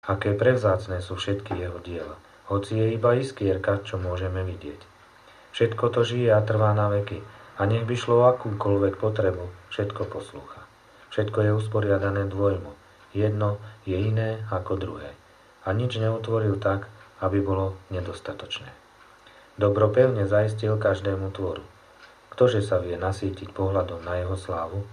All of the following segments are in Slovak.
Aké prevzácne sú všetky jeho diela, hoci je iba iskierka, čo môžeme vidieť. Všetko to žije a trvá na veky, a nech by šlo o akúkoľvek potrebu, všetko poslúcha. Všetko je usporiadané dvojmo, jedno je iné ako druhé. A nič neutvoril tak, aby bolo nedostatočné. Dobro pevne zaistil každému tvoru. Ktože sa vie nasýtiť pohľadom na jeho slávu?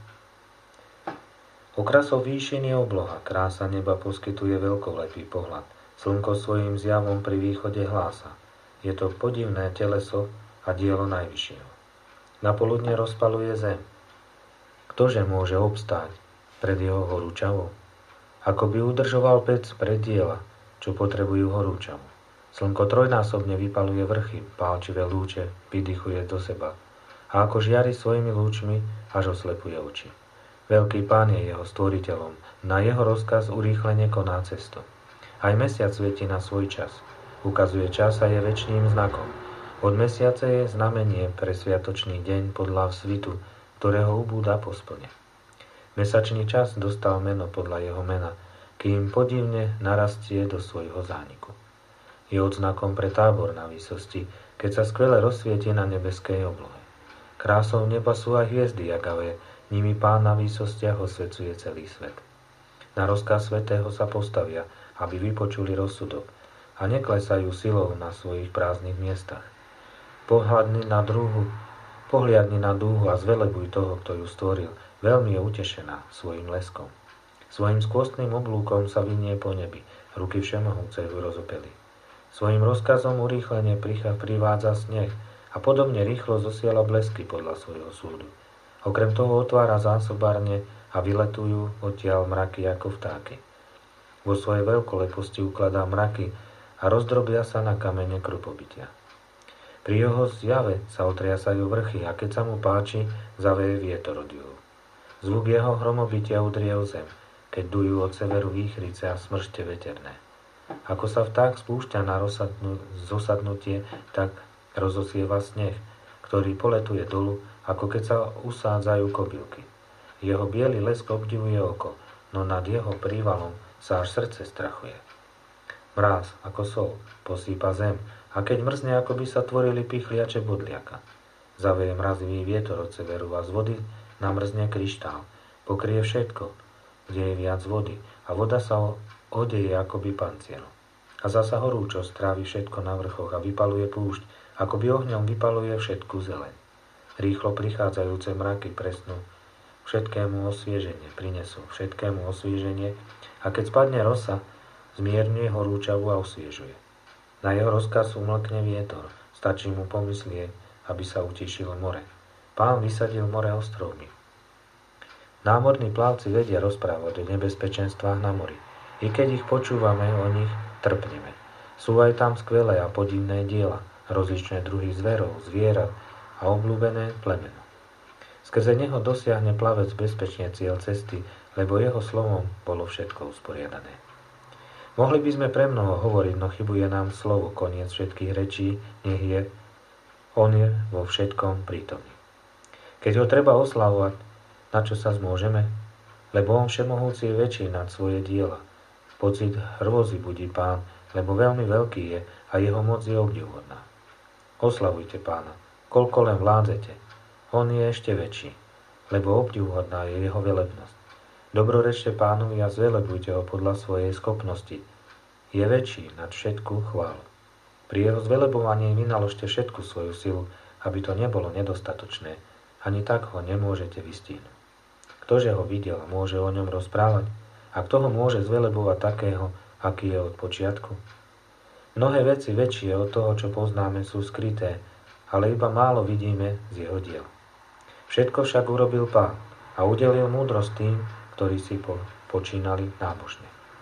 Okrasou výšin je obloha, krása neba poskytuje veľkolepý pohľad. Slnko svojím zjavom pri východe hlása. Je to podivné teleso a dielo najvyššieho. Napoludne rozpaluje zem. Ktože môže obstáť pred jeho horúčavou? Ako by udržoval pec pred diela, čo potrebujú horúčavu. Slnko trojnásobne vypaluje vrchy, pálčivé lúče vydychuje do seba a ako žiari svojimi lúčmi, až oslepuje oči. Veľký Pán je jeho stvoriteľom, na jeho rozkaz urýchlene koná cestu. Aj mesiac svieti na svoj čas. Ukazuje čas a je večným znakom. Od mesiaca je znamenie pre sviatočný deň podľa svitu, ktorého ubúda po splne. Mesačný čas dostal meno podľa jeho mena, kým podivne narastie do svojho zániku. Je odznakom pre tábor na výsosti, keď sa skvele rozsvieti na nebeskej oblohe. Krásou neba sú aj hviezdy jagavé, nimi Pán na výsostiach osvecuje celý svet. Na rozkaz svätého sa postavia, aby vypočuli rozsudok a neklesajú silou na svojich prázdnych miestach. Pohľadni na dúhu a zvelebuj toho, kto ju stvoril. Veľmi je utešená svojim leskom. Svojim skvostným oblúkom sa vinie po nebi, ruky všemohúce ju rozopeli. Svojim rozkazom urýchlene privádza sneh a podobne rýchlo zosiela blesky podľa svojho súdu. Okrem toho otvára zásobárne a vyletujú odtiaľ mraky ako vtáky. Vo svojej veľkoleposti ukladá mraky a rozdrobia sa na kamene krupobytia. Pri jeho zjave sa otriasajú vrchy a keď sa mu páči, zaveje vietor od juhu. Zvuk jeho hromobytia udrie o zem, keď dujú od severu výchrice a smršte veterné. Ako sa vták spúšťa na zosadnutie, tak rozosieva sneh, ktorý poletuje dolu, ako keď sa usádzajú kobylky. Jeho biely lesk obdivuje oko, no nad jeho prívalom sa až srdce strachuje. Mráz, ako sol, posýpa zem, a keď mrzne, ako by sa tvorili pichliače bodliaka. Zaveje mrazivý vietor od severu a z vody namrzne kryštál. Pokrie všetko, kde je viac vody, a voda sa odeje akoby pancierom. A zasa horúčosť trávi všetko na vrchoch a vypaluje púšť, ako by ohňom vypaluje všetku zeleň. Rýchlo prichádzajúce mraky presnú všetkému osvieženie a keď spadne rosa, zmierňuje horúčavu a osviežuje. Na jeho rozkaz umlkne vietor, stačí mu pomyslieť, aby sa utišilo more. Pán vysadil more ostrovmi. Námorní plavci vedia rozprávať o nebezpečenstvách na mori. I keď ich počúvame, o nich trpneme. Sú aj tam skvelé a podivné diela, rozličné druhy zverov, zvierat a obľúbené plemeno. Skrze neho dosiahne plavec bezpečne cieľ cesty, lebo jeho slovom bolo všetko usporiadané. Mohli by sme premnoho hovoriť, no chybuje nám slovo, koniec všetkých rečí, nech je, on je vo všetkom prítomný. Keď ho treba oslavovať, na čo sa zmôžeme? Lebo on všemohúci je väčší nad svoje diela. Pocit hrôzy budí Pán, lebo veľmi veľký je a jeho moc je obdivuhodná. Oslavujte Pána, koľko len vládzete. On je ešte väčší, lebo obdivuhodná je jeho velebnosť. Dobrorečte Pánovi a zvelebujte ho podľa svojej schopnosti. Je väčší nad všetku chválu. Pri jeho zvelebovaní vynaložte všetku svoju silu, aby to nebolo nedostatočné, ani tak ho nemôžete vystihnúť. Ktože ho videl a môže o ňom rozprávať? A kto ho môže zvelebovať takého, aký je od počiatku? Mnohé veci väčšie od toho, čo poznáme, sú skryté, ale iba málo vidíme z jeho diel. Všetko však urobil Pán a udelil múdrosť tým, ktorí si počínali nábožne.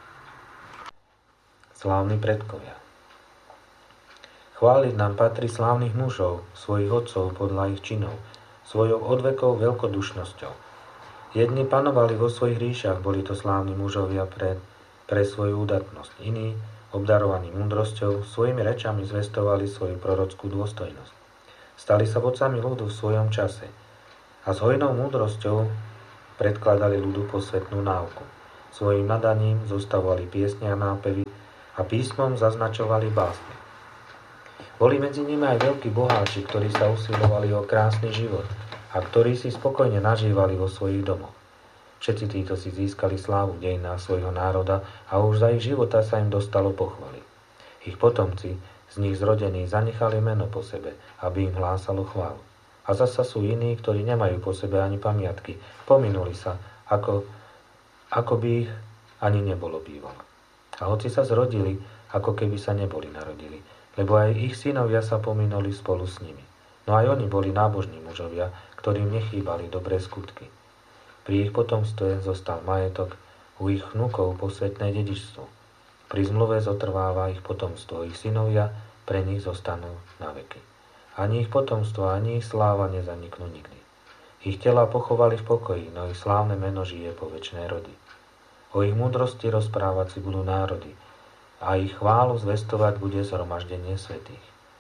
Slávni predkovia. Chváliť nám patrí slávnych mužov, svojich otcov podľa ich činov, svojou odvekou veľkodušnosťou. Jedni panovali vo svojich ríšach, boli to slávni mužovia pre svoju udatnosť. Iní, obdarovaní múdrosťou, svojimi rečami zvestovali svoju prorockú dôstojnosť. Stali sa vodcami ľudu v svojom čase a s hojnou múdrosťou predkladali ľudu posvetnú náuku. Svojim nadaním zostavovali piesne a nápevy a písmom zaznačovali básne. Boli medzi nimi aj veľkí boháči, ktorí sa usilovali o krásny život a ktorí si spokojne nažívali vo svojich domoch. Všetci títo si získali slávu v dejinách svojho národa a už za ich života sa im dostalo pochvaly. Ich potomci, z nich zrodení, zanechali meno po sebe, aby im hlásalo chválu. A zasa sú iní, ktorí nemajú po sebe ani pamiatky, pominuli sa, ako by ich ani nebolo bývalo. A hoci sa zrodili, ako keby sa neboli narodili, lebo aj ich synovia sa pominuli spolu s nimi. No aj oni boli nábožní mužovia, ktorým nechýbali dobré skutky. Pri ich potomstve zostal majetok, u ich vnukov posvätné dedičstvo. Pri zmluve zotrváva ich potomstvo, ich synovia pre nich zostanú na veky. Ani ich potomstvo, ani ich sláva nezaniknú nikdy. Ich tela pochovali v pokoji, no ich slávne meno žije po večné rody. O ich múdrosti rozprávať si budú národy a ich chválu zvestovať bude zhromaždenie svätých.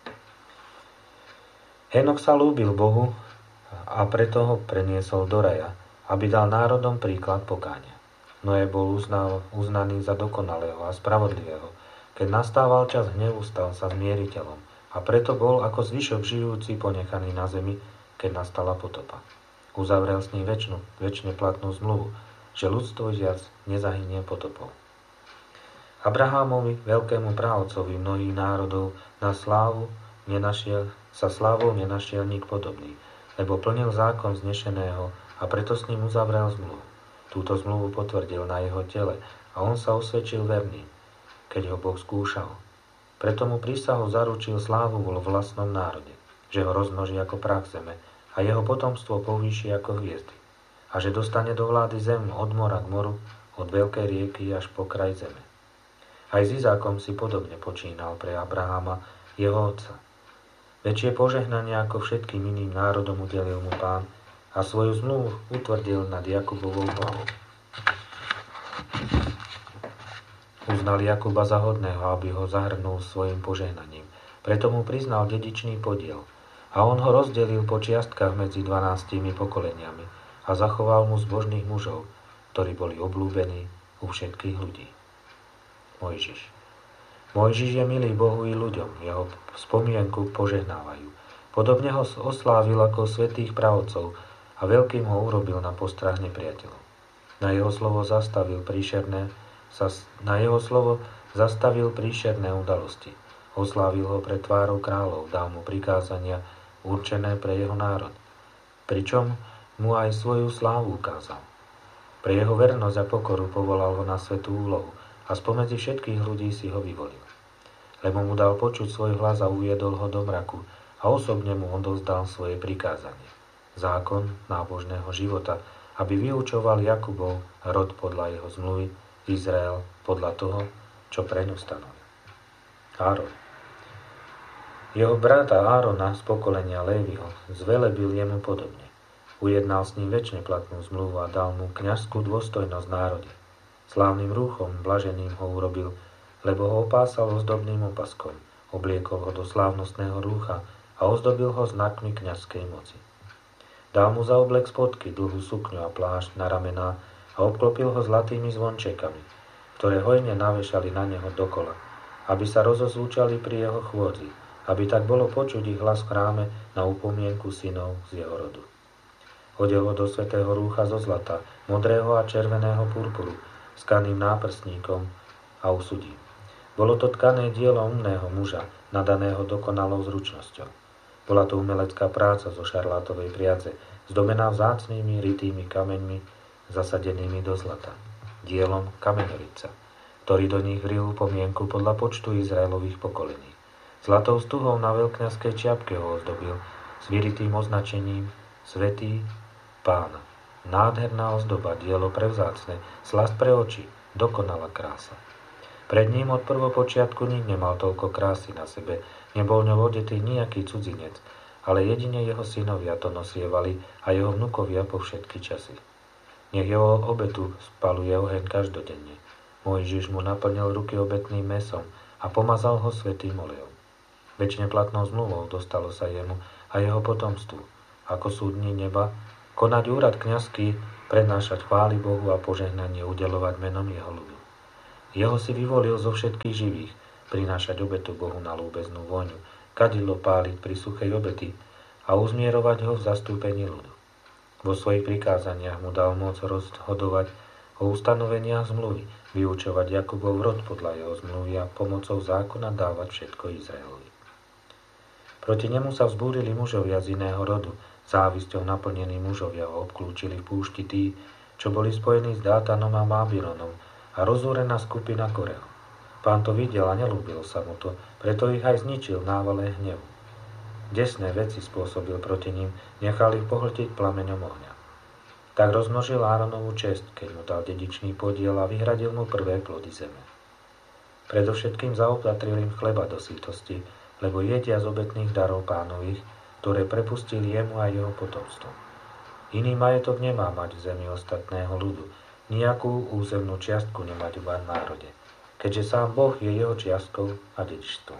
Henok sa ľúbil Bohu a preto ho preniesol do raja, aby dal národom príklad pokánia. Noé bol uznaný za dokonalého a spravodlivého. Keď nastával čas hnevu, stal sa zmieriteľom a preto bol ako zvyšok žijúci ponechaný na zemi, keď nastala potopa. Uzavrel s ním večne platnú zmluvu, že ľudstvo viac nezahynie potopou. Abrahámovi, veľkému praotcovi mnohých národov, sa slávou nenašiel nik podobný, lebo plnil zákon znešeného a preto s ním uzavrel zmluvu. Túto zmluvu potvrdil na jeho tele a on sa osvedčil verným, keď ho Boh skúšal. Preto mu prísahou zaručil slávu vo vlastnom národe, že ho rozmnoží ako prach zeme a jeho potomstvo povýši ako hviezdy a že dostane do vlády zem od mora k moru, od veľkej rieky až po kraj zeme. Aj s Izákom si podobne počínal pre Abraháma, jeho otca. Väčšie požehnanie ako všetkým iným národom udelil mu Pán a svoju zmluvu utvrdil nad Jakubovou hlavou. Uznal Jakuba za hodného, aby ho zahrnul svojim požehnaním. Preto mu priznal dedičný podiel a on ho rozdelil po čiastkách medzi 12 pokoleniami a zachoval mu zbožných mužov, ktorí boli obľúbení u všetkých ľudí. Mojžiš je milý Bohu i ľuďom, jeho spomienku požehnávajú. Podobne ho oslávil ako svätých praotcov a veľkým ho urobil na postrach nepriateľov. Na jeho slovo zastavil príšerné udalosti. Oslávil ho pred tvárou kráľov, dal mu prikázania určené pre jeho národ, pričom mu aj svoju slávu ukázal. Pre jeho vernosť a pokoru povolal ho na svätú úlohu a spomedzi všetkých ľudí si ho vyvolil. Lebo mu dal počuť svoj hlas a uviedol ho do mraku a osobne mu odovzdal svoje prikázanie. Zákon nábožného života, aby vyučoval Jakubov rod podľa jeho zmluvy, Izrael podľa toho, čo preňu stanovil. Áron. Jeho brata Árona z pokolenia Léviho zvelebil jemu podobne. Ujednal s ním večne platnú zmluvu a dal mu kňazskú dôstojnosť v národe. Slávnym rúchom blaženým ho urobil, lebo ho opásal ozdobným opaskom, obliekol ho do slávnostného rúcha a ozdobil ho znakmi kňazskej moci. Dal mu za oblek spodky, dlhú sukňu a plášť na ramená a obklopil ho zlatými zvončekami, ktoré hojne navešali na neho dokola, aby sa rozozvúčali pri jeho chôdzi, aby tak bolo počuť ich hlas v chráme na upomienku synov z jeho rodu. Hodil ho do svätého rúcha zo zlata, modrého a červeného purpuru, s tkaným náprstníkom a usudím. Bolo to tkané dielo umného muža, nadaného dokonalou zručnosťou. Bola to umelecká práca zo šarlátovej priadze, zdobená vzácnými rytými kameňmi, zasadenými do zlata. Dielom kameňoritca, ktorý do nich vril pomienku podľa počtu Izraelových pokolení. Zlatou stuhou na veľkňazskej čiapke ho ozdobil s vyritým označením Svätý Pána. Nádherná ozdoba, dielo prevzácne, slasť pre oči, dokonalá krása. Pred ním od prvopočiatku nik nemal toľko krásy na sebe, nebol ňou odetý nejaký cudzinec, ale jedine jeho synovia to nosievali a jeho vnukovia po všetky časy. Nech jeho obetu spaluje oheň každodenne. Mojžiš mu naplnil ruky obetným mäsom a pomazal ho svätým olejom. Večne platnou zmluvou dostalo sa jemu a jeho potomstvu, ako sú dni neba, konať úrad kňazský prednášať chvály Bohu a požehnanie udeľovať menom jeho ľudu. Jeho si vyvolil zo všetkých živých, prinášať obetu Bohu na ľúbeznú vôňu, kadidlo páliť pri suchej obety a uzmierovať ho v zastúpení ľudu. Vo svojich prikázaniach mu dal moc rozhodovať o ustanoveniach zmluvy, vyučovať Jakubov rod podľa jeho zmluvy a pomocou zákona dávať všetko Izraelovi. Proti nemu sa vzbúrili mužovia z iného rodu, závisťou naplnení mužovia ho obklúčili v púšti tí, čo boli spojení s Dátanom a Mábironom a rozúrená skupina Koreho. Pán to videl a nelúbilo sa mu to, preto ich aj zničil v návale hnevu. Desné veci spôsobil proti ním, nechal ich pohltiť plameňom ohňa. Tak rozmnožil Áronovú česť, keď mu dal dedičný podiel a vyhradil mu prvé plody zeme. Predovšetkým zaopatril im chleba do sítosti, lebo jedia z obetných darov pánových, ktoré prepustili jemu a jeho potomstvu. Iný majetok nemá mať v zemi ostatného ľudu, nejakú územnú čiastku nemať v národe, keďže sám Boh je jeho čiastkou a dedičstvom.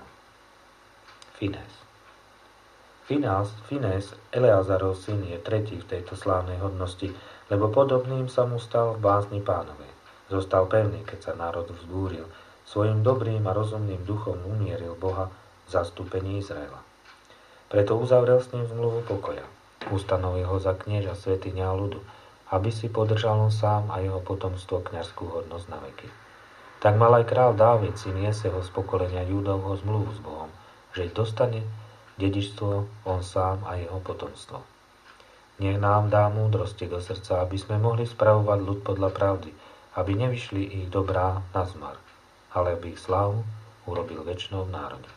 Finés, Eleazarov syn, je tretí v tejto slávnej hodnosti, lebo podobným sa mu stal v bázni Pánovej. Zostal pevný, keď sa národ vzbúril. Svojim dobrým a rozumným duchom umieril Boha v zastúpení Izraela. Preto uzavrel s ním zmluvu pokoja. Ustanovil ho za knieža svätyňa ľudu, aby si podržal on sám a jeho potomstvo kňazskú hodnosť na veky. Tak mal aj král Dávid, syn Jeseho z pokolenia Júdovho, zmluvu s Bohom, že dostane dedičstvo on sám a jeho potomstvo. Nech nám dá múdrosti do srdca, aby sme mohli spravovať ľud podľa pravdy, aby nevyšli ich dobrá na zmar, ale aby ich slávu urobil večnou v národe.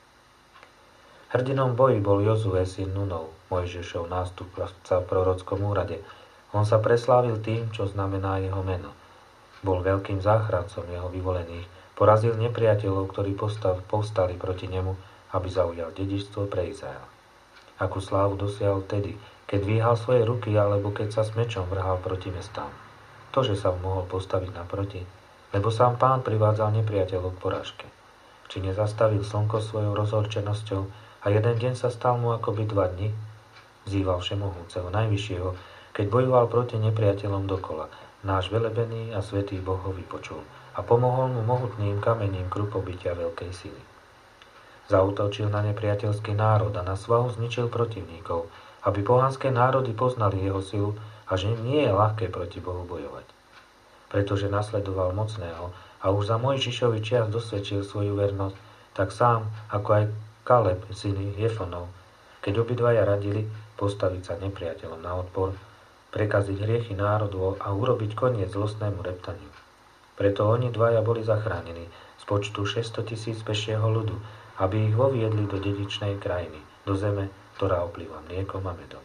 Hrdinom boji bol Jozue, syn Nunov, Mojžišov nástupca v prorockom úrade. On sa preslávil tým, čo znamená jeho meno. Bol veľkým záchrancom jeho vyvolených, porazil nepriateľov, ktorí povstali proti nemu, aby zaujal dedičstvo pre Izrael. Akú slávu dosiahol vtedy, keď dvíhal svoje ruky alebo keď sa s mečom vrhal proti mestám. To, že sa mohol postaviť naproti, lebo sám Pán privádzal nepriateľov k porážke. Či nezastavil slnko svojou rozhorčenosťou a jeden deň sa stal mu akoby 2 dni, vzýval Všemohúceho Najvyššieho, keď bojoval proti nepriateľom dokola. Náš velebený a svätý Boh ho vypočul a pomohol mu mohutným kamením krupobytia veľkej sily. Zaútočil na nepriateľský národ a na svahu zničil protivníkov, aby pohanské národy poznali jeho silu a že nie je ľahké proti Bohu bojovať. Pretože nasledoval mocného a už za Mojžišovi čias dosvedčil svoju vernosť, tak sám, ako aj Kaleb, syn Jefonov, keď obidvaja radili postaviť sa nepriateľom na odpor, prekaziť hriechy národu a urobiť koniec zlostnému reptaniu. Preto oni dvaja boli zachránení z počtu 600 000 pešieho ľudu, aby ich voviedli do dedičnej krajiny, do zeme, ktorá oplýva mliekom a medom.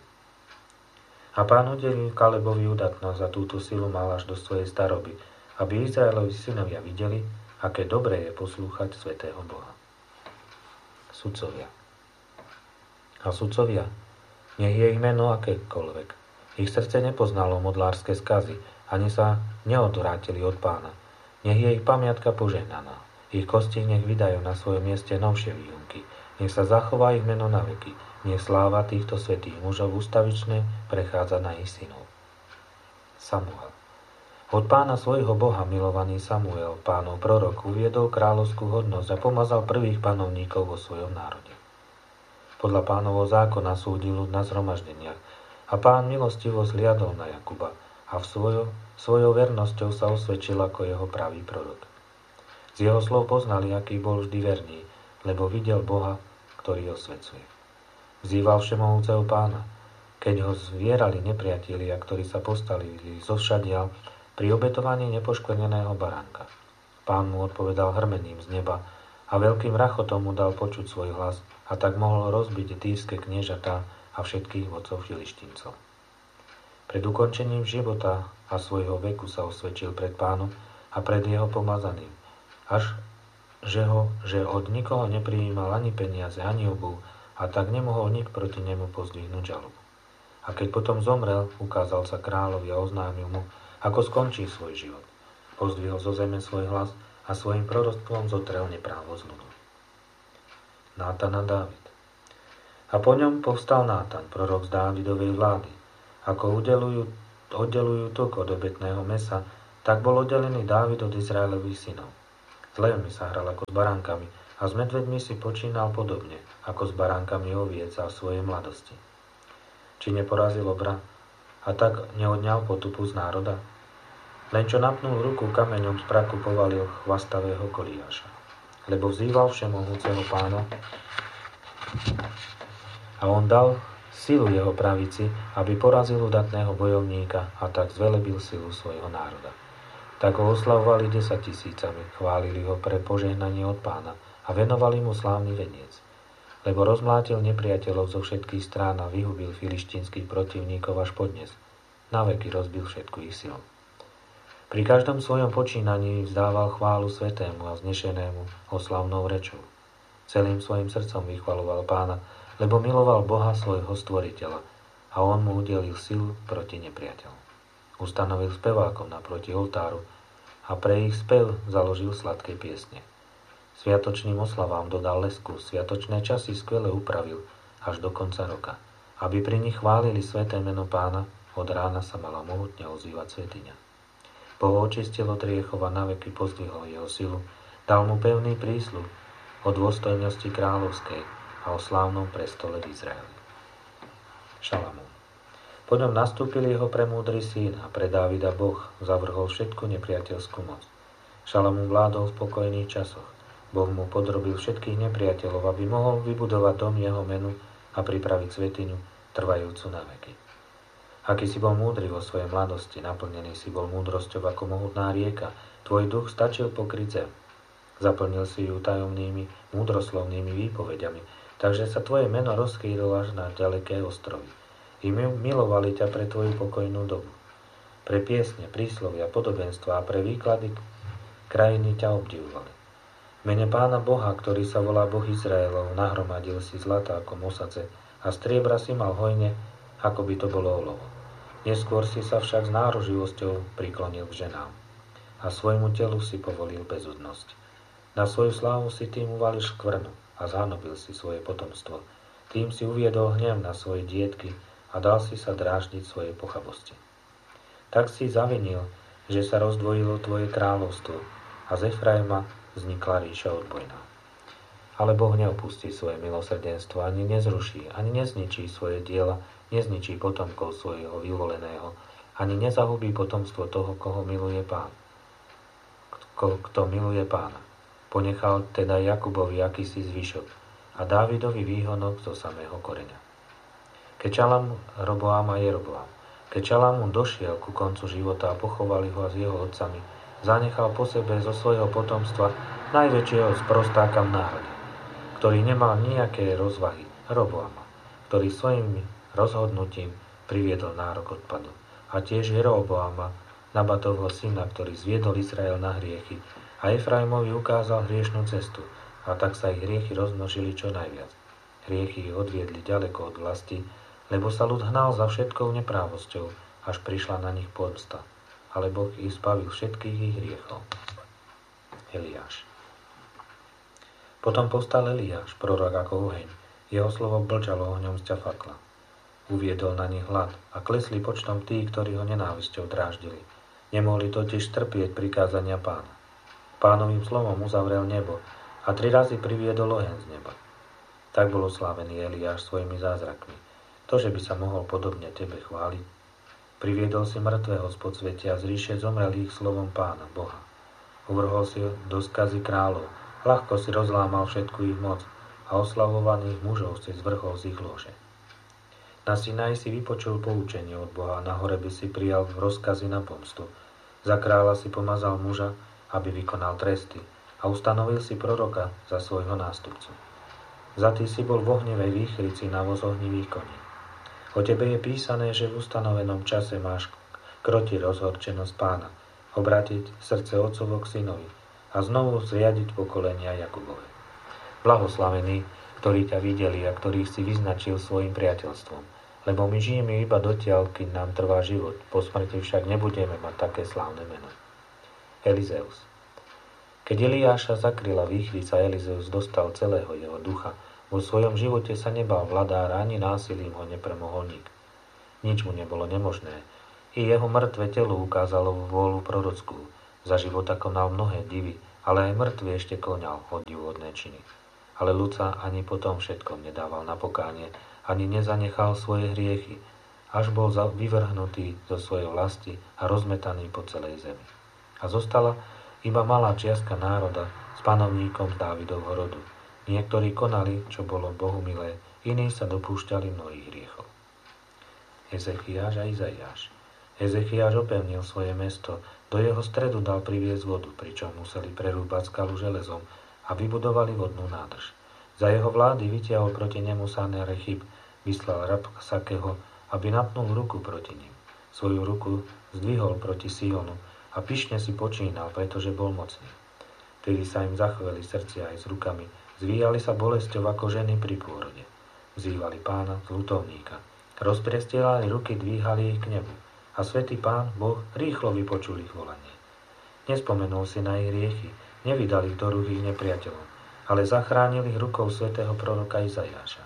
A Pán udelil Kalebovi udatnosť a túto silu mal až do svojej staroby, aby Izraelovi synovia videli, aké dobré je poslúchať svätého Boha. Sudcovia. A sudcovia, nech je ich meno akékoľvek. Ich srdce nepoznalo modlárske skazy, ani sa neodvrátili od Pána. Nech je ich pamiatka požehnaná. Ich kosti nech vydajú na svojom mieste novšie výjunky. Nech sa zachová ich meno na veky. Nech sláva týchto svätých mužov ustavične prechádza na ich synov. Samuel. Od Pána svojho Boha milovaný Samuel, Pánov prorok, uviedol kráľovskú hodnosť a pomazal prvých panovníkov vo svojom národe. Podľa Pánovho zákona súdil ľud na zhromaždeniach a Pán milostivo zliadol na Jakuba a svojou vernosťou sa osvedčil ako jeho pravý prorok. Z jeho slov poznali, aký bol vždy verný, lebo videl Boha, ktorý osvecuje. Vzýval Všemohúceho Pána, keď ho zvierali nepriatelia, ktorí sa postavili zovšadiaľ pri obetovaní nepoškvrneného baránka. Pán mu odpovedal hrmením z neba a veľkým rachotom mu dal počuť svoj hlas a tak mohol rozbiť týrske kniežatá a všetkých vodcov filištíncov. Pred ukončením života a svojho veku sa osvedčil pred Pánom a pred jeho pomazaným, až že od nikoho neprijímal ani peniaze, ani obuv a tak nemohol nik proti nemu pozdvihnúť žalobu. A keď potom zomrel, ukázal sa kráľovi a oznámil mu, ako skončí svoj život. Pozdvihol zo zeme svoj hlas a svojim proroctvom zotrel neprávo z ľudu. Nátan a Dávid. A po ňom povstal Nátan, prorok z Dávidovej vlády. Ako udelujú oddelujú tuk od obetného mäsa, tak bol oddelený Dávid od Izraelových synov. S levmi sa hral ako s baránkami a s medveďmi si počínal podobne, ako s baránkami oviec a v svojej mladosti. Či neporazil obra a tak neodňal potupu z národa? Len čo napnul ruku kameňom z praku povalil chvastavého Goliáša. Lebo vzýval všemohúceho Pána a on dal silu jeho pravici, aby porazil udatného bojovníka a tak zvelebil silu svojho národa. Tak ho oslavovali 10 000, chválili ho pre požehnanie od Pána a venovali mu slávny veniec. Lebo rozmlátil nepriateľov zo všetkých strán a vyhubil filištínskych protivníkov až podnes. Naveky rozbil všetku ich silu. Pri každom svojom počínaní vzdával chválu svetému a vznešenému oslavnou rečou. Celým svojim srdcom vychvaľoval Pána, lebo miloval Boha svojho stvoriteľa a on mu udelil silu proti nepriateľom. Ustanovil spevákov naproti oltáru a pre ich spev založil sladké piesne. Sviatočným oslavám dodal lesku, sviatočné časy skvele upravil až do konca roka. Aby pri nich chválili sväté meno Pána, od rána sa mala mohutne ozývať svätyňa. Boh očistil od hriechov a naveky pozdvihol jeho silu, dal mu pevný prísľub o dôstojnosti kráľovskej a o slávnom prestole v Izraeli. Šalamún. Po ňom nastúpil jeho premúdry syn a pre Dávida Boh zavrhol všetku nepriateľskú moc. Šalamún vládol v spokojných časoch. Boh mu podrobil všetkých nepriateľov, aby mohol vybudovať dom jeho menu a pripraviť svätyňu, trvajúcu na veky. Aký si bol múdry vo svojej mladosti, naplnený si bol múdrosťou ako mohutná rieka, tvoj duch stačil pokryť zem. Zaplnil si ju tajomnými, múdroslovnými výpovediami, takže sa tvoje meno rozkýrilo až na ďaleké ostrovy. I milovali ťa pre tvoju pokojnú dobu. Pre piesne, príslovia, podobenstva a pre výklady krajiny ťa obdivovali. V mene Pána Boha, ktorý sa volá Boh Izraelov, nahromadil si zlata ako mosace a striebra si mal hojne, ako by to bolo olovo. Neskôr si sa však s náruživosťou priklonil k ženám a svojmu telu si povolil bezúdnosť. Na svoju slávu si tým uvalil škvrnu a zhanobil si svoje potomstvo. Tým si uviedol hnev na svoje dietky a dal si sa dráždiť svojej pochabosti. Tak si zavinil, že sa rozdvojilo tvoje kráľovstvo a z Efraima vznikla ríša odbojná. Ale Boh neopustí svoje milosrdenstvo, ani nezruší, ani nezničí svoje diela, nezničí potomkov svojho vyvoleného, ani nezahubí potomstvo toho, koho miluje Pán. Kto miluje Pána. Ponechal teda Jakubovi akýsi zvyšok a Dávidovi výhonok zo samého koreňa. Keď Šalamún Roboám a Jeroboám, keď Šalamún došiel ku koncu života a pochovali ho s jeho otcami, zanechal po sebe zo svojho potomstva najväčšieho sprostáka v národe, ktorý nemal nejaké rozvahy, Roboáma, ktorý svojim rozhodnutím priviedol nárok odpadu. A tiež Jeroboáma, Nabatovho syna, ktorý zviedol Izrael na hriechy a Efraimovi ukázal hriešnú cestu a tak sa ich hriechy rozmnožili čo najviac. Hriechy ich odviedli ďaleko od vlasti, lebo sa ľud hnal za všetkou neprávosťou, až prišla na nich pomsta. Ale Boh ich zbavil všetkých ich hriechov. Eliáš. Potom povstal Eliáš, prorok ako oheň. Jeho slovo blčalo ohňom z ťafakla. Uviedol na nich hlad a klesli počtom tí, ktorí ho nenávisťou dráždili. Nemohli totiž trpieť prikázania Pána. Pánovým slovom uzavrel nebo a 3 razy priviedol oheň z neba. Tak bol oslávený Eliáš svojimi zázrakmi. To, že by sa mohol podobne tebe chváliť. Priviedol si mŕtvého spod svetia z ríše zomrelých slovom Pána, Boha. Uvrhol si do skazy kráľov, ľahko si rozlámal všetku ich moc a oslavovaných mužov si zvrhol z ich lôže. Na Sinaj si vypočul poučenie od Boha, na hore by si prijal rozkazy na pomstu. Za kráľa si pomazal muža, aby vykonal tresty a ustanovil si proroka za svojho nástupcu. Zatý si bol v ohnevej výchrici na voz ohnivých koní. O tebe je písané, že v ustanovenom čase máš krotiť rozhorčenosť Pána, obrátiť srdce otcovo k synovi a znovu zriadiť pokolenia Jakubove. Blahoslavení, ktorí ťa videli a ktorých si vyznačil svojim priateľstvom, lebo my žijeme iba dotiaľ, kým nám trvá život, po smrti však nebudeme mať také slávne meno. Elizeus. Keď Eliáša zakryla výchrica, Elizeus dostal celého jeho ducha. Vo svojom živote sa nebal vladára, ani násilím ho nepremohol nik. Nič mu nebolo nemožné. I jeho mŕtve telo ukázalo vôľu prorockú. Za života konal mnohé divy, ale aj mŕtvy ešte konal obdivuhodné činy. Ale ľud sa ani po tom všetkom nedával na pokánie, ani nezanechal svoje hriechy, až bol vyvrhnutý zo svojej vlasti a rozmetaný po celej zemi. A zostala iba malá čiastka národa s panovníkom z Dávidovho rodu. Niektorí konali, čo bolo Bohu milé, iní sa dopúšťali mnohých hriechov. Ezechiáš a Izaiáš. Ezechiáš opevnil svoje mesto, do jeho stredu dal priviesť vodu, pričom museli prerúbať skalu železom a vybudovali vodnú nádrž. Za jeho vlády vytiahol proti nemu Sanherib, vyslal Rabsakeho, aby napnul ruku proti ním. Svoju ruku zdvihol proti Sionu a pyšne si počínal, pretože bol mocný. Vtedy sa im zachveli srdcia aj s rukami, zvíjali sa bolesťou ako ženy pri pôrode. Vzývali Pána z ľutovníka, rozprestielali ruky, dvíhali ich k nebu. A svätý Pán, Boh, rýchlo vypočul ich volanie. Nespomenul si na ich hriechy, nevydal ich do rúk ich nepriateľom, ale zachránil ich rukou svätého proroka Izaiáša.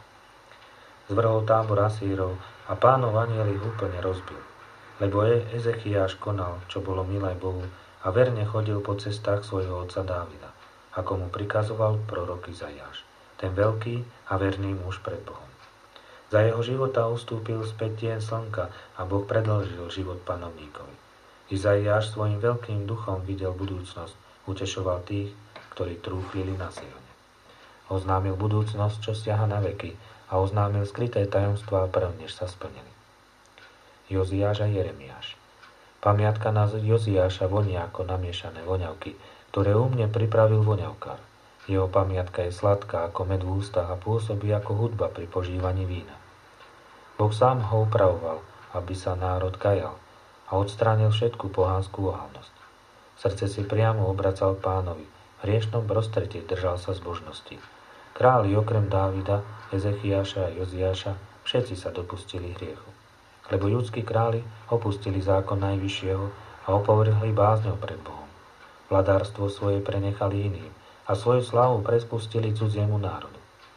Zvrhol tábor Asírov a Pánov anjel ich úplne rozbil, lebo Ezechiáš konal, čo bolo milé Bohu, a verne chodil po cestách svojho otca Dávida, ako mu prikazoval prorok Izaiáš, ten veľký a verný muž pred Bohom. Za jeho života ustúpil späť tieň slnka a Boh predĺžil život panovníkovi. Izaiáš svojim veľkým duchom videl budúcnosť, utešoval tých, ktorí trúflili na Sione. Oznámil budúcnosť, čo siaha na veky, a oznámil skryté tajomstvá prv, než sa splnili. Joziáš a Jeremiáš. Pamiatka na Joziáša vonia ako namiešané voňavky, ktoré umne pripravil voňavkár. Jeho pamiatka je sladká ako med v ústach a pôsobí ako hudba pri požívaní vína. Boh sám ho upravoval, aby sa národ kajal a odstránil všetku pohanskú ohavnosť. Srdce si priamo obracal Pánovi, v hriešnom prostredí držal sa zbožnosti. Králi okrem Dávida, Ezechiáša a Joziáša všetci sa dopustili hriechu. Lebo ľudskí králi opustili zákon Najvyššieho a opovrhli bázňou pred Bohom. Vladárstvo svoje prenechali iným a svoju slávu prespustili cudziemu národu.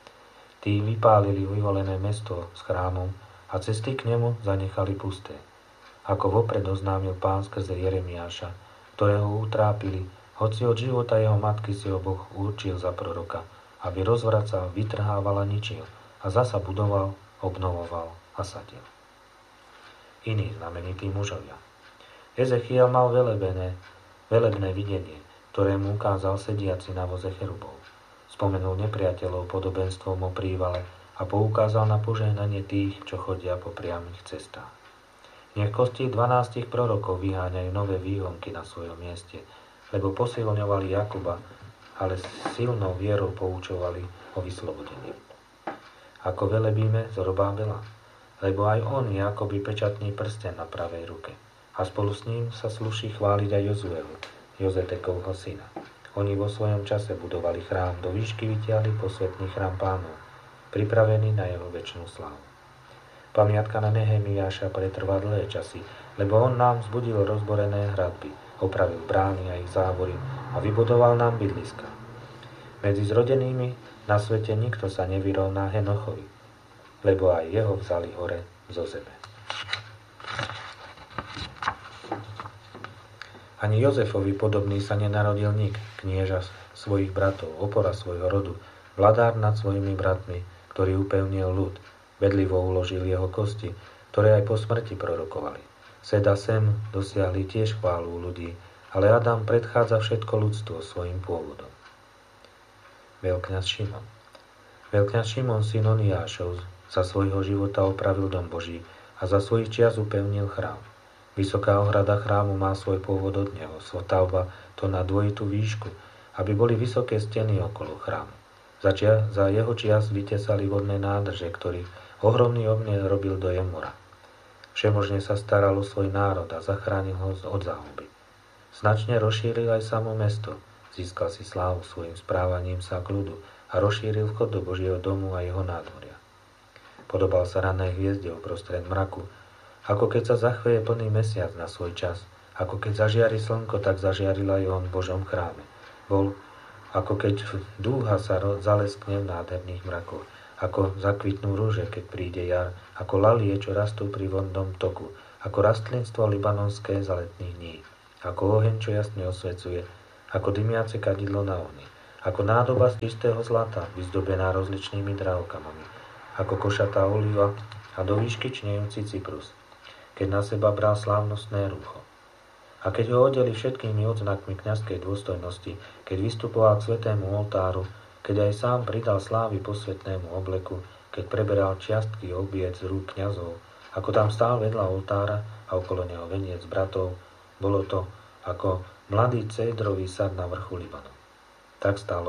Tí vypálili vyvolené mesto s chrámom a cesty k nemu zanechali pusté. Ako vopred oznámil Pán skrze Jeremiáša, ktorého utrápili, hoci od života jeho matky si ho Boh určil za proroka, aby rozvracal, vytrhával a ničil a zasa budoval, obnovoval a sadil. Iní znamenití mužovia. Ezechiel mal velebné videnie, ktorému ukázal sediaci na voze cherubov. Spomenul nepriateľov podobenstvom o prívale a poukázal na požehnanie tých, čo chodia po priamych cestách. Nech kosti 12 prorokov vyháňajú nové výhonky na svojom mieste, lebo posilňovali Jakuba, ale silnou vierou poučovali o vyslobodení. Ako velebíme Zorobábela, lebo aj on je akoby pečatný prsten na pravej ruke. A spolu s ním sa sluší chváliť aj Jozuevu, Jozetekovho syna. Oni vo svojom čase budovali chrám, do výšky vytiahli posvätný chrám Pánov, pripravený na jeho večnú slávu. Pamiatka na Nehemiáša pretrvá dlhé časy, lebo on nám vzbudil rozborené hradby, opravil brány a ich závory a vybudoval nám bydliska. Medzi zrodenými na svete nikto sa nevyrovná Henochovi, lebo aj jeho vzali hore zo zeme. Ani Jozefovi podobný sa nenarodil nik, knieža svojich bratov, opora svojho rodu, vladár nad svojimi bratmi, ktorý upevnil ľud, bedlivo uložil jeho kosti, ktoré aj po smrti prorokovali. Sed a Sem dosiahli tiež chválu ľudí, ale Adam predchádza všetko ľudstvo svojim pôvodom. Veľkňaz Šimon. Veľkňaz Šimon, syn Oniášov, za svojho života opravil dom Boží a za svojich čias upevnil chrám. Vysoká ohrada chrámu má svoj pôvod od neho, stavba to na dvojitú výšku, aby boli vysoké steny okolo chrámu. Za jeho čias vytesali vodné nádrže, ktorých ohromný obne robil dojem mora. Všemožne sa staral o svoj národ a zachránil ho od záhuby. Značne rozšíril aj samo mesto, získal si slávu svojim správaním sa k ľudu a rozšíril vchod do Božieho domu a jeho nádvoria. Podobal sa ranej hviezde uprostred mraku, ako keď sa zachveje plný mesiac na svoj čas, ako keď zažiari slnko, tak zažiaril aj on v Božom chráme. Bol ako keď dúha sa zaleskne v nádherných mrakoch, ako zakvitnú rúže, keď príde jar, ako lalie, čo rastú pri vodnom toku, ako rastlinstvo libanonské za letných dní, ako oheň, čo jasne osvecuje, ako dymiace kadidlo na ohni, ako nádoba z čistého zlata, vyzdobená rozličnými drahokami, ako košatá oliva a do výšky čnejúci cyprus, keď na seba bral slávnostné rúcho. A keď ho odeli všetkými odznakmi kňazskej dôstojnosti, keď vystupoval k svätému oltáru, keď aj sám pridal slávy posvätnému obleku, keď preberal čiastky obiec z rúk kňazov, ako tam stál vedľa oltára a okolo neho veniec bratov, bolo to ako mladý cédrový sad na vrchu Libanu. Tak stáli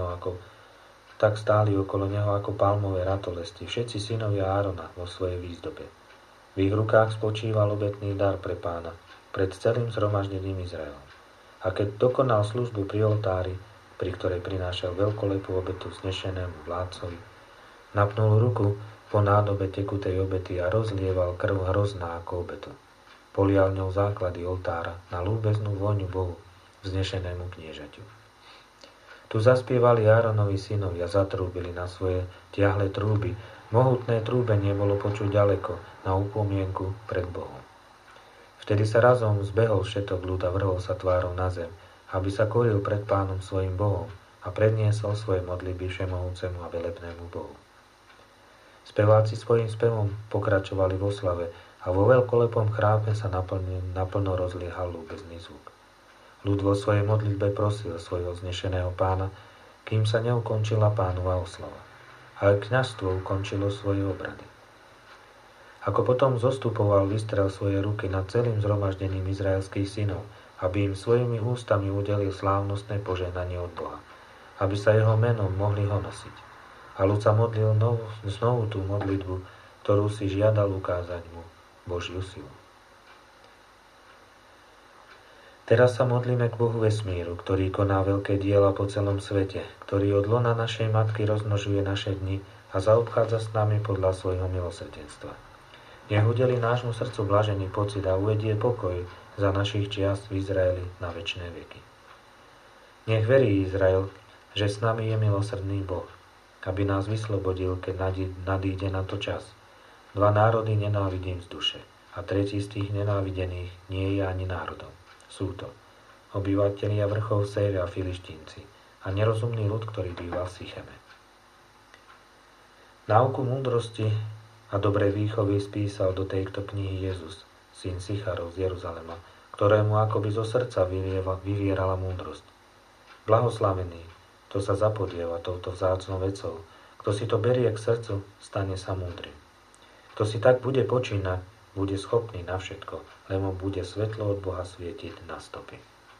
okolo neho ako palmové ratolesti všetci synovia Árona vo svojej výzdobe. V ich rukách spočíval obetný dar pre Pána pred celým zhromaždením Izraela. A keď dokonal službu pri oltári, pri ktorej prinášal veľkolepú obetu vznešenému vládcovi, napnul ruku po nádobe tekutej obety a rozlieval krv hrozná ako obetu. Polial ňou základy oltára na ľúbeznú vôňu Bohu, vznešenému kniežaťu. Tu zaspievali Áronovi synovia, zatrúbili na svoje tiahle trúby. Mohutné trúbenie bolo počuť ďaleko, na upomienku pred Bohom. Vtedy sa razom zbehol všetok ľud a vrhol sa tvárou na zem, aby sa koril pred Pánom svojim Bohom a predniesol svoje modlitby všemohúcemu a velebnému Bohu. Speváci svojim spevom pokračovali vo slave a vo veľkolepom chrápe sa naplno rozliehal ľúbezný zvuk. Ľud vo svojej modlitbe prosil svojho vznešeného Pána, kým sa neukončila Pánova oslava. A aj kňazstvo ukončilo svoje obrady. Ako potom zostupoval, vystrel svoje ruky nad celým zhromaždením izraelských synov, aby im svojimi ústami udelil slávnostné požehnanie od Boha, aby sa jeho menom mohli ho nosiť. A ľud sa modlil znovu tú modlitbu, ktorú si žiadal ukázať mu Božiu silu. Teraz sa modlíme k Bohu vesmíru, ktorý koná veľké diela po celom svete, ktorý od lona našej matky rozmnožuje naše dni a zaobchádza s nami podľa svojho milosrdenstva. Nech udeli nášmu srdcu blažený pocit a uvedie pokoj za našich čias v Izraeli na večné veky. Nech verí Izrael, že s nami je milosrdný Boh, aby nás vyslobodil, keď nadíde na to čas. Dva národy nenávidím z duše a tretí z tých nenávidených nie je ani národom. Sú to obyvatelia vrchov Séry a Filištínci a nerozumný ľud, ktorý býva v Sycheme. Náuku múdrosti a dobrej výchovy spísal do tejto knihy Jezus, syn Sycharov z Jeruzalema, ktorému akoby zo srdca vyvierala múdrosť. Blahoslavený, kto sa zapodieva touto vzácnou vecou, kto si to berie k srdcu, stane sa múdrym. Kto si tak bude počínať, bude schopný na všetko, lebo bude svetlo od Boha svietiť na stopy.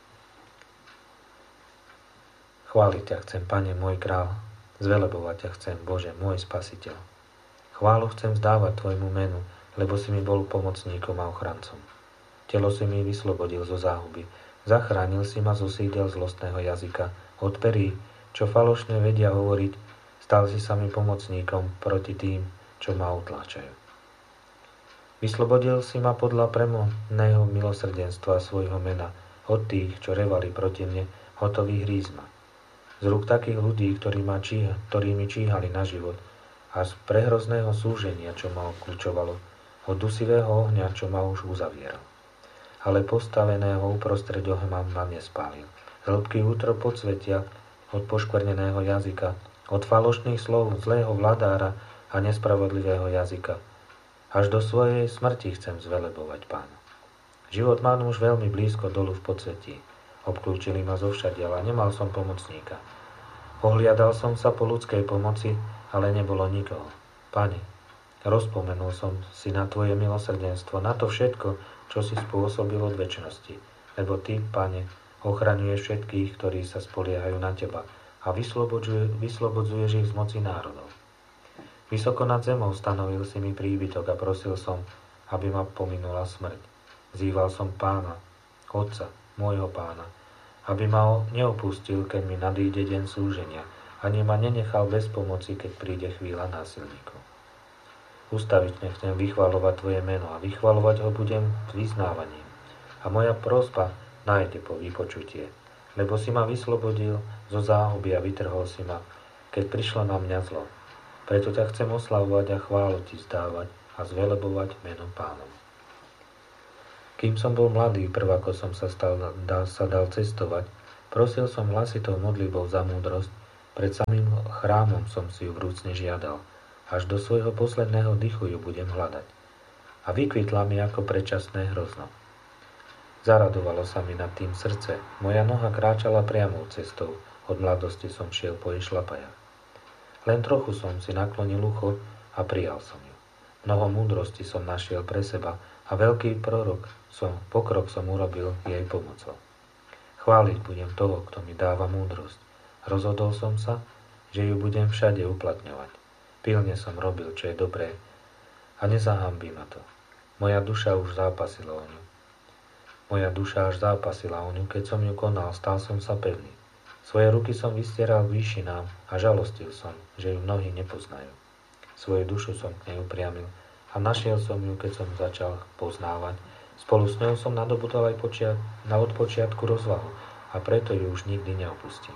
Chváliť ťa chcem, Pane môj král, zvelebovať ťa chcem, Bože môj spasiteľ. Chválu chcem vzdávať tvojmu menu, lebo si mi bol pomocníkom a ochrancom. Telo si mi vyslobodil zo záhuby, zachránil si ma zo sídel zlostného jazyka, od perí, čo falošne vedia hovoriť, stal si sa mi pomocníkom proti tým, čo ma utláčajú. Vyslobodil si ma podľa premohného milosrdenstva svojho mena od tých, čo revali proti mne, hotových hrízma. Z rúk takých ľudí, ktorí mi číhali na život a z prehrozného súženia, čo ma okľúčovalo, od dusivého ohňa, čo ma už uzavieral. Ale postaveného uprostred ohňa ma nespálil. Z hĺbky útrop podsvetia, od poškvrneného jazyka, od falošných slov zlého vladára a nespravodlivého jazyka, až do svojej smrti chcem zvelebovať Pána. Život mám už veľmi blízko dolu v podsvetí. Obklúčili ma zovšadiaľ a nemal som pomocníka. Ohliadal som sa po ľudskej pomoci, ale nebolo nikoho. Pane, rozpomenul som si na Tvoje milosrdenstvo, na to všetko, čo si spôsobil od večnosti. Lebo Ty, Pane, ochraňuješ všetkých, ktorí sa spoliehajú na Teba a vyslobodzuješ ich z moci národov. Vysoko nad zemou stanovil si mi príbytok a prosil som, aby ma pominula smrť. Zýval som Pána, Otca, môjho Pána, aby ma neopustil, keď mi nadíde deň súženia, ani ma nenechal bez pomoci, keď príde chvíľa násilníkov. Ustavične chcem vychvalovať Tvoje meno a vychvalovať ho budem s vyznávaním. A moja prosba nájde po vypočutie, lebo si ma vyslobodil zo záhuby a vytrhol si ma, keď prišlo na mňa zlo. Preto ťa chcem oslavovať a chválu Ti vzdávať a zvelebovať meno Pánom. Kým som bol mladý, ako som sa dal cestovať, prosil som hlasitou modlitbou za múdrosť, pred samým chrámom som si ju vrúcne žiadal, až do svojho posledného dychu ju budem hľadať. A vykvitla mi ako predčasné hrozno. Zaradovalo sa mi nad tým srdce, moja noha kráčala priamou cestou, od mladosti som šiel po jej šlapajach. Len trochu som si naklonil ucho a prijal som ju. Mnoho múdrosti som našiel pre seba a veľký pokrok som urobil jej pomocou. Chváliť budem toho, kto mi dáva múdrosť. Rozhodol som sa, že ju budem všade uplatňovať. Pilne som robil, čo je dobré a nezahambí ma to. Moja duša už zápasila o ňu. Moja duša až zápasila o ňu, keď som ju konal, stal som sa pevný. Svoje ruky som vystieral k výšinám a žalostil som, že ju mnohí nepoznajú. Svoju dušu som k nej upriamil a našiel som ju, keď som začal poznávať. Spolu s ňou som nadobudol aj od počiatku rozvahu a preto ju už nikdy neopustím.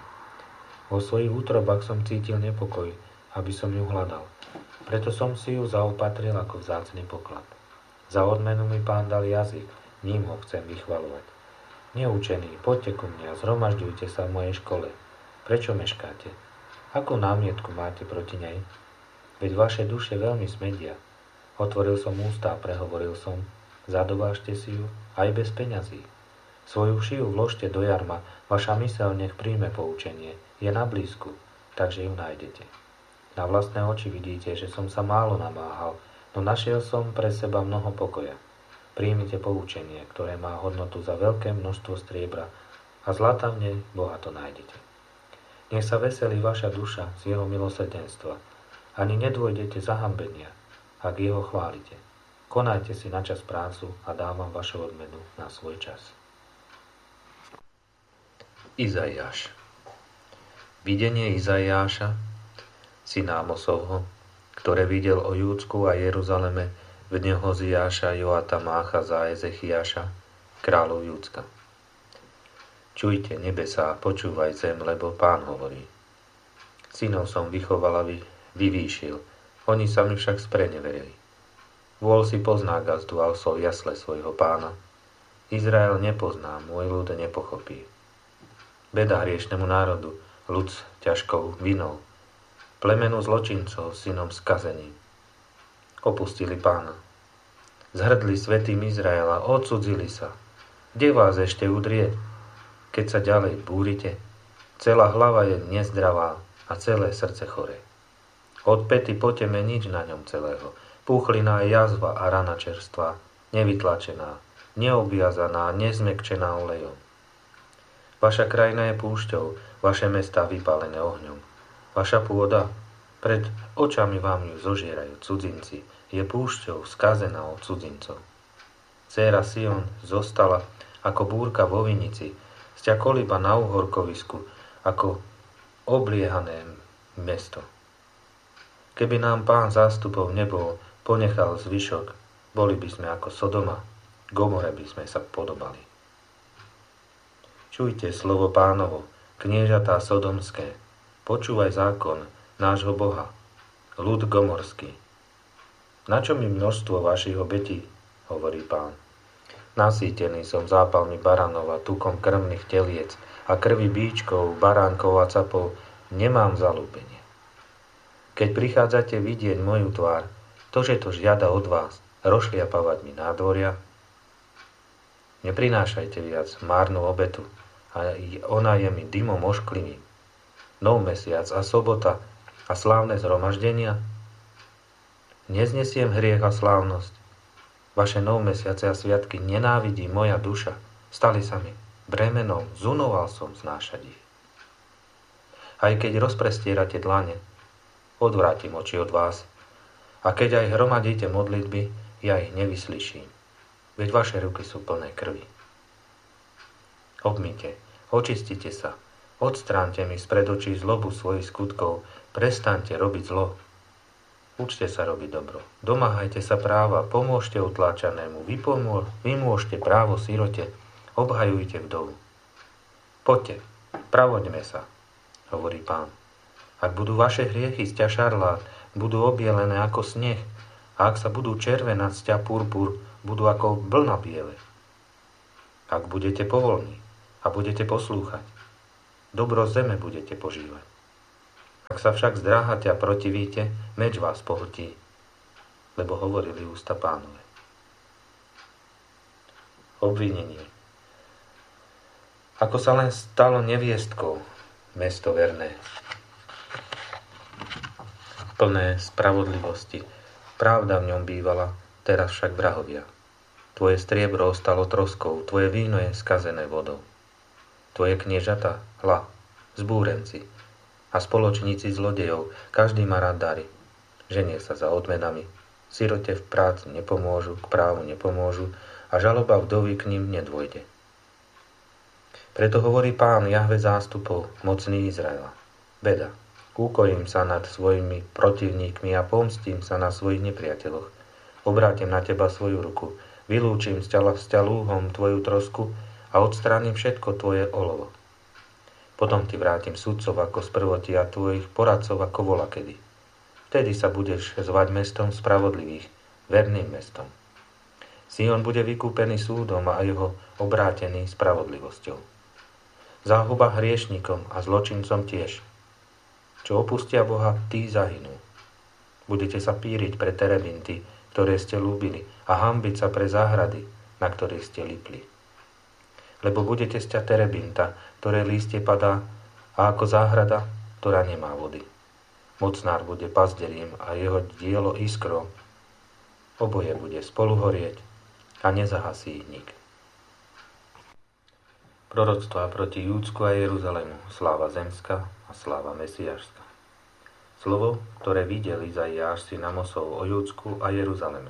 Vo svojich útrobách som cítil nepokoj, aby som ju hľadal. Preto som si ju zaopatril ako vzácny poklad. Za odmenu mi Pán dal jazyk, ním ho chcem vychvaľovať. Neučení, poďte ku mne a zhromažďujte sa v mojej škole. Prečo meškáte? Akú námietku máte proti nej? Veď vaše duše veľmi smedia. Otvoril som ústa a prehovoril som, zadovážte si ju aj bez peňazí. Svoju šiju vložte do jarma, vaša myseľ nech príjme poučenie, je na blízku, takže ju nájdete. Na vlastné oči vidíte, že som sa málo namáhal, no našiel som pre seba mnoho pokoja. Príjmite poučenie, ktoré má hodnotu za veľké množstvo striebra a zlata v nej bohato nájdete. Nech sa veselí vaša duša z jeho milosrdenstva. Ani nedôjdete zahambenia, ak jeho chválite. Konajte si na čas prácu a dávam vašu odmenu na svoj čas. Izaiáš. Videnie Izaiáša, syna Amosovho, ktoré videl o Júdsku a Jeruzaleme v dne Hoziáša, Joatama, Achaza a Ezechiáša, kráľov Júdska. Čujte nebesá, počúvaj zem, lebo Pán hovorí. Synov som vychoval a vyvýšil, oni sa mi však spreneverili. Vôl si pozná gazdu a osol jasle svojho pána. Izrael nepozná, môj ľud nepochopí. Beda hriešnemu národu, ľud s ťažkou vinou, plemenu zločincov, synom skazením. Opustili Pána. Zhrdli svätým Izraela, odcudzili sa. Kde vás ešte udrie, keď sa ďalej búrite? Celá hlava je nezdravá a celé srdce choré. Od päty po teme nič na ňom celého. Púchlina je jazva a rana čerstvá, nevytlačená, neobviazaná, nezmekčená olejom. Vaša krajina je púšťou, vaše mestá vypálené ohňom. Vaša pôda, pred očami vám ju zožierajú cudzinci, je púšťou skazená od cudzincov. Dcéra Sion zostala ako búrka vo vinici, sťa kolíba na uhorkovisku, ako obliehané mesto. Keby nám Pán zástupov nebol ponechal zvyšok, boli by sme ako Sodoma, Gomore by sme sa podobali. Čujte slovo Pánovo, kniežatá sodomské, počúvaj zákon nášho Boha, ľud gomorský. Na čo mi množstvo vašich obetí, hovorí Pán. Nasýtený som zápalmi baranov a tukom krmných teliec a krvi bíčkov, baránkov a capov, nemám zalúbenie. Keď prichádzate vidieť moju tvár, to, že to žiada od vás, rozšliapavať mi nádvoria, neprinášajte viac márnu obetu, a ona je mi dymom ošklivým. Nov mesiac a sobota a slávne zhromaždenia, neznesiem hriech a slávnosť. Vaše novmesiace a sviatky nenávidí moja duša. Stali sa mi bremenom, zunoval som znášať ich. Aj keď rozprestierate dlane, odvrátim oči od vás. A keď aj hromadíte modlitby, ja ich nevyslyším. Veď vaše ruky sú plné krvi. Obmyte, očistite sa, odstránte mi spred očí zlobu svojich skutkov, prestaňte robiť zlo. Učte sa robiť dobro, domáhajte sa práva, pomôžte utláčanému, vymôžte právo sirote, obhajujte vdovu. Poďte, pravoďme sa, hovorí Pán. Ak budú vaše hriechy sťa šarlát, budú obielené ako sneh, a ak sa budú červenať sťa purpur, budú ako vlna biele. ak budete povolní a budete poslúchať. Dobro zeme budete požívať. Ak sa však zdráhate a protivíte, meč vás pohltí, lebo hovorili ústa Pánove. Obvinenie. Ako sa len stalo neviestkou mesto verné, plné spravodlivosti, pravda v ňom bývala, teraz však vrahovia. Tvoje striebro ostalo troskou, tvoje víno je skazené vodou. Tvoje kniežata, zbúrenci a spoločníci zlodejov, každý má rád dary. Ženie sa za odmenami, sirote v práci nepomôžu, k právu nepomôžu a žaloba vdovy k ním nedôjde. Preto hovorí Pán Jahve zástupov, mocný Izraela. Beda, ukojím sa nad svojimi protivníkmi a pomstím sa na svojich nepriateľoch. Obrátim na teba svoju ruku, vylúčim z ťa lúhom tvoju trosku a odstránim všetko tvoje olovo. Potom ti vrátim sudcov ako sprvoti a tvojich poradcov ako volakedy. Vtedy sa budeš zvať mestom spravodlivých, verným mestom. Sion bude vykúpený súdom a jeho obrátený spravodlivosťou. Záhuba hriešnikom a zločincom tiež. Čo opustia Boha, tí zahynú. Budete sa píriť pre terebinty, ktoré ste ľúbili, a hanbiť sa pre záhrady, na ktorých ste lipli. Lebo budete sťa terebinta, ktoré lístie padá, a ako záhrada, ktorá nemá vody. Mocnár bude pazderím a jeho dielo iskrou. Oboje bude spolu horieť a nezahasí ich nik. Proroctvá proti Júdsku a Jeruzalému, sláva zemská a sláva mesiášska. Slovo, ktoré videl Izaiáš syn Amosov o Júdsku a Jeruzaleme.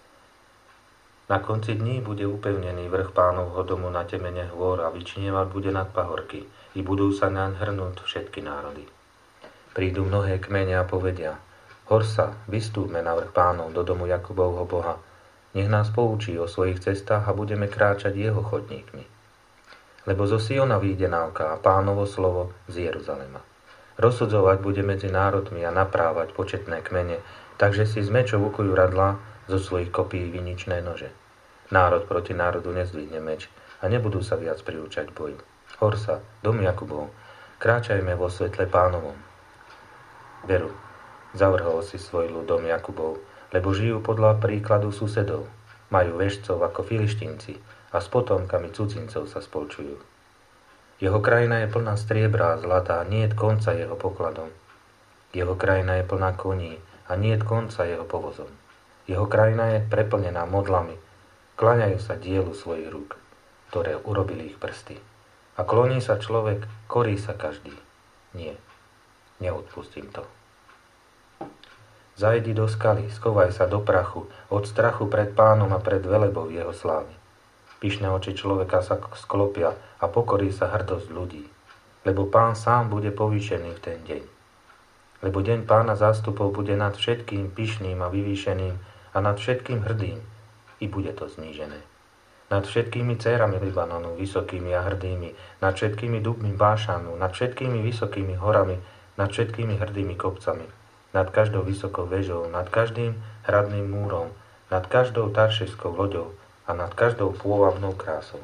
Na konci dní bude upevnený vrch Pánovho domu na temene hôr a vyčnievať bude nad pahorky, i budú sa naň hrnúť všetky národy. Prídu mnohé kmene a povedia: Horsa, vystúpme na vrch Pánov do domu Jakubovho Boha, nech nás poučí o svojich cestách a budeme kráčať jeho chodníkmi. Lebo zo Siona vyjde náuka a Pánovo slovo z Jeruzalema. Rozsudzovať bude medzi národmi a naprávať početné kmene, takže si z mečov ukujú radlá, zo svojich kopí viničné nože. Národ proti národu nezdvihne meč a nebudú sa viac priúčať boju. Horsa, dom Jakubov, kráčajme vo svetle Pánovom. Veru, zavrhol si svoj ľud dom Jakubov, lebo žijú podľa príkladu susedov. Majú vešcov ako Filištínci a s potomkami cudzincov sa spolčujú. Jeho krajina je plná striebra a zlata a niet konca jeho pokladom. Jeho krajina je plná koní a niet konca jeho povozom. Jeho krajina je preplnená modlami, kláňajú sa dielu svojich rúk, ktoré urobili ich prsty. A kloní sa človek, korí sa každý. Nie, neodpustím to. Zajdi do skaly, skovaj sa do prachu, od strachu pred Pánom a pred velebou jeho slávy. Pyšné oči človeka sa sklopia a pokorí sa hrdosť ľudí, lebo Pán sám bude povýšený v ten deň. Lebo deň Pána zástupov bude nad všetkým pyšným a vyvýšeným a nad všetkým hrdým, i bude to znížené. Nad všetkými dcérami Libanonu, vysokými a hrdými, nad všetkými dubmi Bášanu, nad všetkými vysokými horami, nad všetkými hrdými kopcami, nad každou vysokou vežou, nad každým hradným múrom, nad každou taršivskou loďou a nad každou pôvabnou krásou.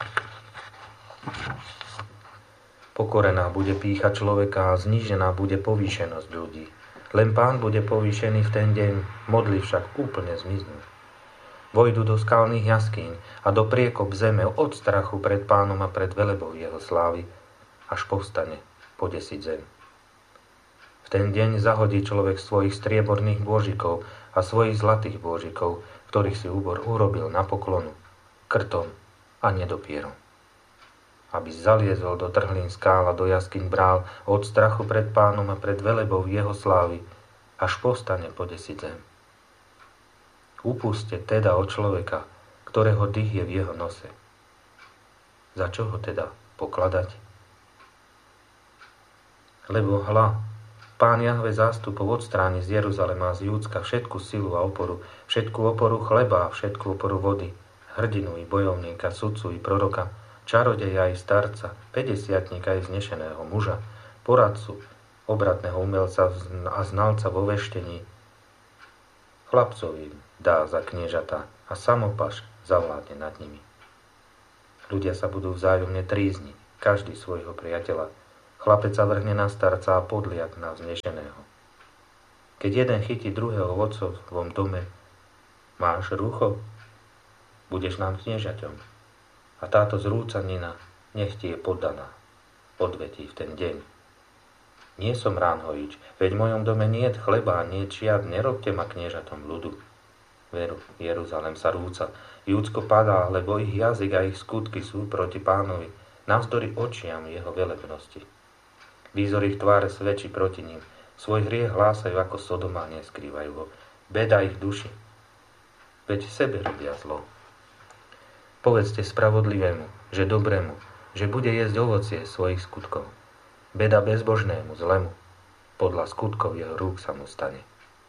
Pokorená bude pýcha človeka a znížená bude povýšenosť ľudí. Len Pán bude povýšený v ten deň, modly však úplne zmiznú. Vojdu do skalných jaskýň a do priekop zeme od strachu pred Pánom a pred velebou jeho slávy, až povstane podesiť zem. V ten deň zahodí človek svojich strieborných bôžikov a svojich zlatých bôžikov, ktorých si úbor urobil na poklonu, krtom a nedopierom. Aby zaliezol do trhlín skál a do jaskyň brál od strachu pred Pánom a pred velebou jeho slávy, až povstane podesiť zem. Upuste teda od človeka, ktorého dých je v jeho nose. Za čo ho teda pokladať? Lebo Pán Jahve zástupov odstráni z Jeruzalema a z Júdska všetku silu a oporu, všetku oporu chleba a všetku oporu vody, hrdinu i bojovníka, sudcu i proroka, čarodeja i starca, 50-tníka i vznešeného muža, poradcu, obratného umelca a znalca vo veštení. Chlapcovi dá za kniežata a samopaš zavládne nad nimi. Ľudia sa budú vzájomne trízniť, každý svojho priateľa. Chlapec sa vrhne na starca a podliak na vznešeného. Keď jeden chytí druhého v otcovom dome, máš rúcho? Budeš nám kniežaťom. A táto zrúcanina nech ti je poddaná, odvetí v ten deň. Nie som ránhojič, veď v mojom dome niet chleba, niet žiad, nerobte ma kniežatom ľudu. Veru, Jeruzalém sa rúca, Júdsko padá, lebo ich jazyk a ich skutky sú proti Pánovi, navzdory očiam jeho velebnosti. Výzor ich tváre svedčí proti ním, svoj hriech hlásajú ako Sodoma, neskrývajú ho. Beda ich duši, veď sebe robia zlo. Povedzte spravodlivému, že dobrému, že bude jesť ovocie svojich skutkov. Beda bezbožnému, zlému, podľa skutkov jeho rúk sa mu stane.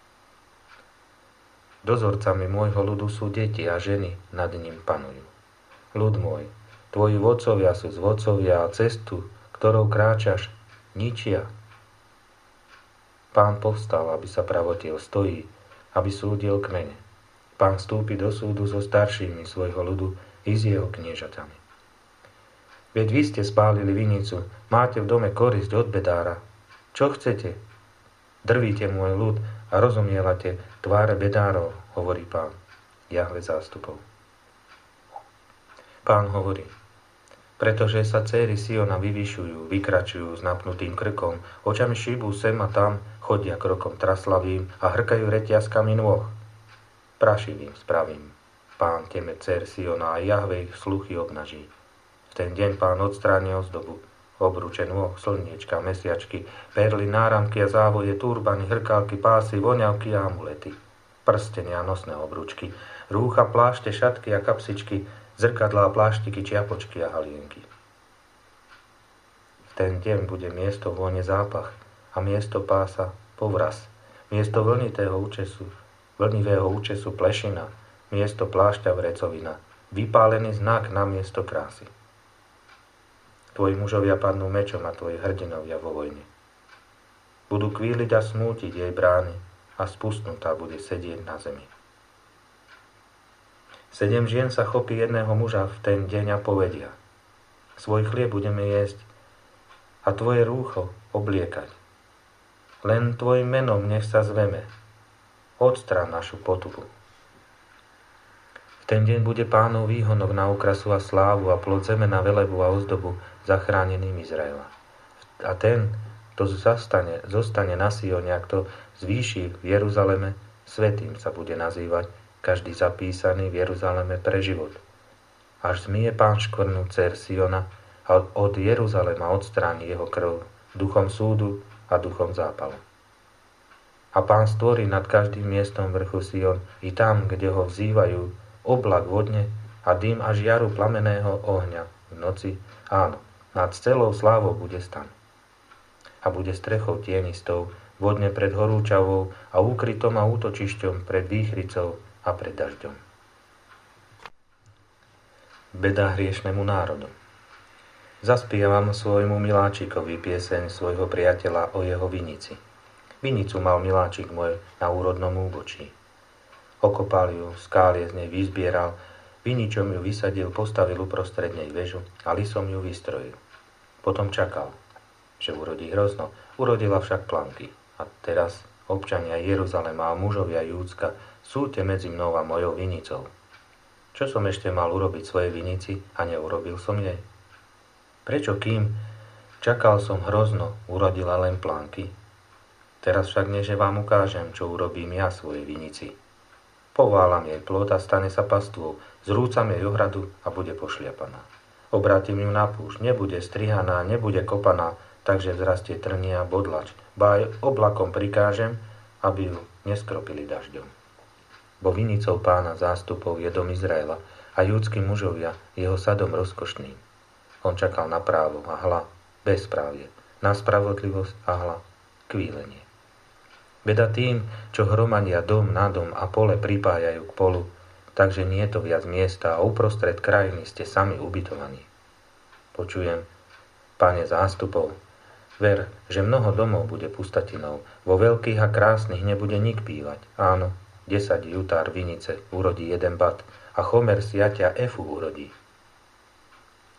Dozorcami môjho ľudu sú deti a ženy nad ním panujú. Ľud môj, tvoji vodcovia sú zvodcovia a cestu, ktorou kráčaš, ničia. Pán povstal, aby sa pravotil, stojí, aby súdil kmene. Pán vstúpi do súdu so staršími svojho ľudu i s jeho kniežatami. Veď vy ste spálili vinicu, máte v dome korisť od bedára. Čo chcete? Drvíte môj ľud a rozomielate tváre bedárov, hovorí Pán, Jahve zástupov. Pán hovorí, pretože sa céry Siona vyvyšujú, vykračujú s napnutým krkom, očami šíbú sem a tam, chodia krokom traslavým a hrkajú reťazkami nôh. Prašivým spravím Pán teme cér Siona a Jahve ich sluchy obnaží. V ten deň Pán odstráni ozdobu, obruče nôh, slniečka, mesiačky, perly, náramky a závoje, turbany, hrkálky, pásy, voňavky a amulety, prstenia a nosné obručky, rúcha, plášte, šatky a kapsičky, zrkadlá, pláštiky, čiapočky a halienky. V ten deň bude miesto vône zápach a miesto pása povraz, miesto vlnivého účesu plešina, miesto plášťa vrecovina, vypálený znak na miesto krásy. Tvoji mužovia padnú mečom a tvoji hrdinovia vo vojne. Budú kvíliť a smútiť jej brány a spustnutá bude sedieť na zemi. 7 žien sa chopí jedného muža v ten deň a povedia: svoj chlieb budeme jesť a tvoje rúcho obliekať. Len tvojim menom nech sa zveme. Odstrán našu potupu. V ten deň bude Pánov výhonok na okrasu a slávu a plod zeme na velebu a ozdobu zachráneným Izraela. A ten, kto zostane na Sione a kto zvýši v Jeruzaleme, svätým sa bude nazývať, každý zapísaný v Jeruzaleme pre život. Až zmije Pán škvrnu dcér Siona a od Jeruzalema odstráni jeho krv duchom súdu a duchom zápalu. A Pán stvorí nad každým miestom vrchu Sion i tam, kde ho vzývajú, oblak vodne a dym a žiaru plameného ohňa v noci, áno, nad celou slávou bude stan. A bude strechou tienistou, vodne pred horúčavou a úkrytom a útočišťom pred výchricou a pred dažďom. Beda hriešnemu národu. Zaspievam svojmu miláčikovi pieseň svojho priateľa o jeho vinici. Vinicu mal miláčik môj na úrodnom úbočí. Okopal ju, skálie z nej vyzbieral, viničom ju vysadil, postavil uprostred nej väžu a lisom ju vystrojil. Potom čakal, že urodí hrozno, urodila však planky. A teraz, občania Jeruzalema a mužovia Júdska, súďte medzi mnou a mojou vinicou. Čo som ešte mal urobiť svojej vinici a neurobil som jej? Prečo kým čakal som hrozno, urodila len plánky? Teraz však neže vám ukážem, čo urobím ja svojej vinici. Poválam jej plod a stane sa pastvou, zrúcam jej ohradu a bude pošliapaná. Obrátim ju na púšť, nebude strihaná, nebude kopaná, takže vzrastie trnia a bodlač, ba aj oblakom prikážem, aby ju neskropili dažďom. Bo vinicou Pána zástupov je dom Izraela a júdski mužovia jeho sadom rozkošným. On čakal na právo a hla, bezprávie, na spravodlivosť a hla, kvílenie. Beda tým, čo hromadia dom na dom a pole pripájajú k polu, takže nie je to viac miesta a uprostred krajiny ste sami ubytovaní. Počujem, Pane zástupov, ver, že mnoho domov bude pustatinou, vo veľkých a krásnych nebude nik bývať. Áno, 10 jutár vinice urodí jeden bat a chomer siatia efu urodí.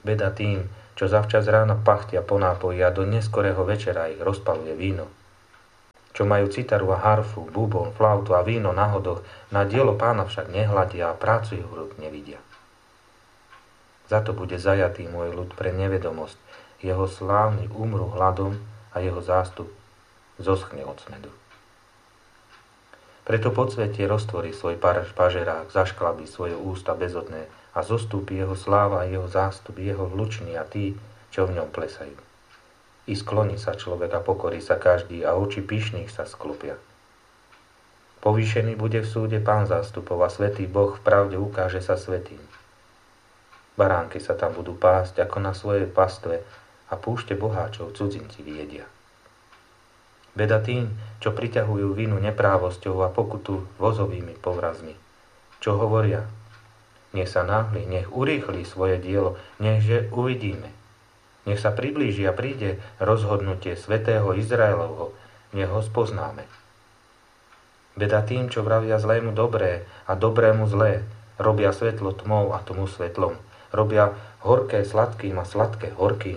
Beda tým, čo zavčas rána pachtia po nápoji a do neskorého večera ich rozpaluje víno. Čo majú citaru a harfu, bubon, flautu a víno na hodoch, na dielo Pána však nehľadia a prácu jeho rúk nevidia. Za to bude zajatý môj ľud pre nevedomosť, jeho slávny umrú hladom a jeho zástup zoschne od smedu. Preto podsvetie roztvorí svoj pažerák, zašklabí svoje ústa bezodné a zostúpi jeho sláva a jeho zástup, jeho hluční a tí, čo v ňom plesajú. I skloní sa človek a pokorí sa každý a oči pyšných sa sklopia. Povýšený bude v súde Pán zástupov a svätý Boh v pravde ukáže sa svätým. Baránky sa tam budú pásť ako na svojej pastve a púšte boháčov cudzinci vyjedia. Beda tým, čo priťahujú vinu neprávosťou a pokutu vozovými povrazmi. Čo hovoria? Nech sa náhli, nech urýchli svoje dielo, nechže uvidíme. Nech sa priblíži a príde rozhodnutie svätého Izraelovho, nech ho spoznáme. Beda tým, čo vravia zlému dobré a dobrému zlé, robia svetlo tmou a tmu svetlom, robia horké sladkým a sladké horkým.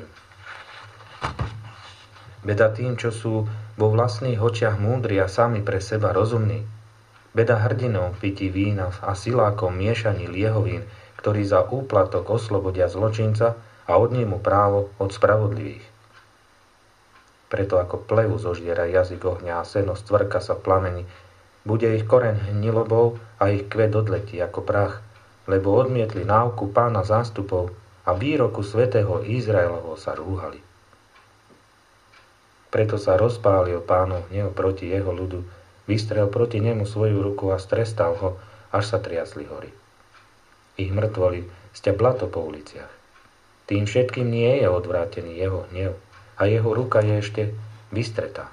Beda tým, čo sú vo vlastných očiach múdri a sami pre seba rozumní. Beda hrdinom v pití vína a silákom miešaní liehovín, ktorí za úplatok oslobodia zločinca a odnímu právo od spravodlivých. Preto ako plevu zožiera jazyk ohňa a seno stvrka sa v plameni, bude ich koreň hnilobou a ich kvet odletí ako prach, lebo odmietli náuku Pána zástupov a výroku svätého Izraelovho sa rúhali. Preto sa rozpálil Pánov hnev proti jeho ľudu, vystrel proti nemu svoju ruku a strestal ho, až sa triasli hory. Ich mŕtvoli sťa blato po uliciach. Tým všetkým nie je odvrátený jeho hnev a jeho ruka je ešte vystretá.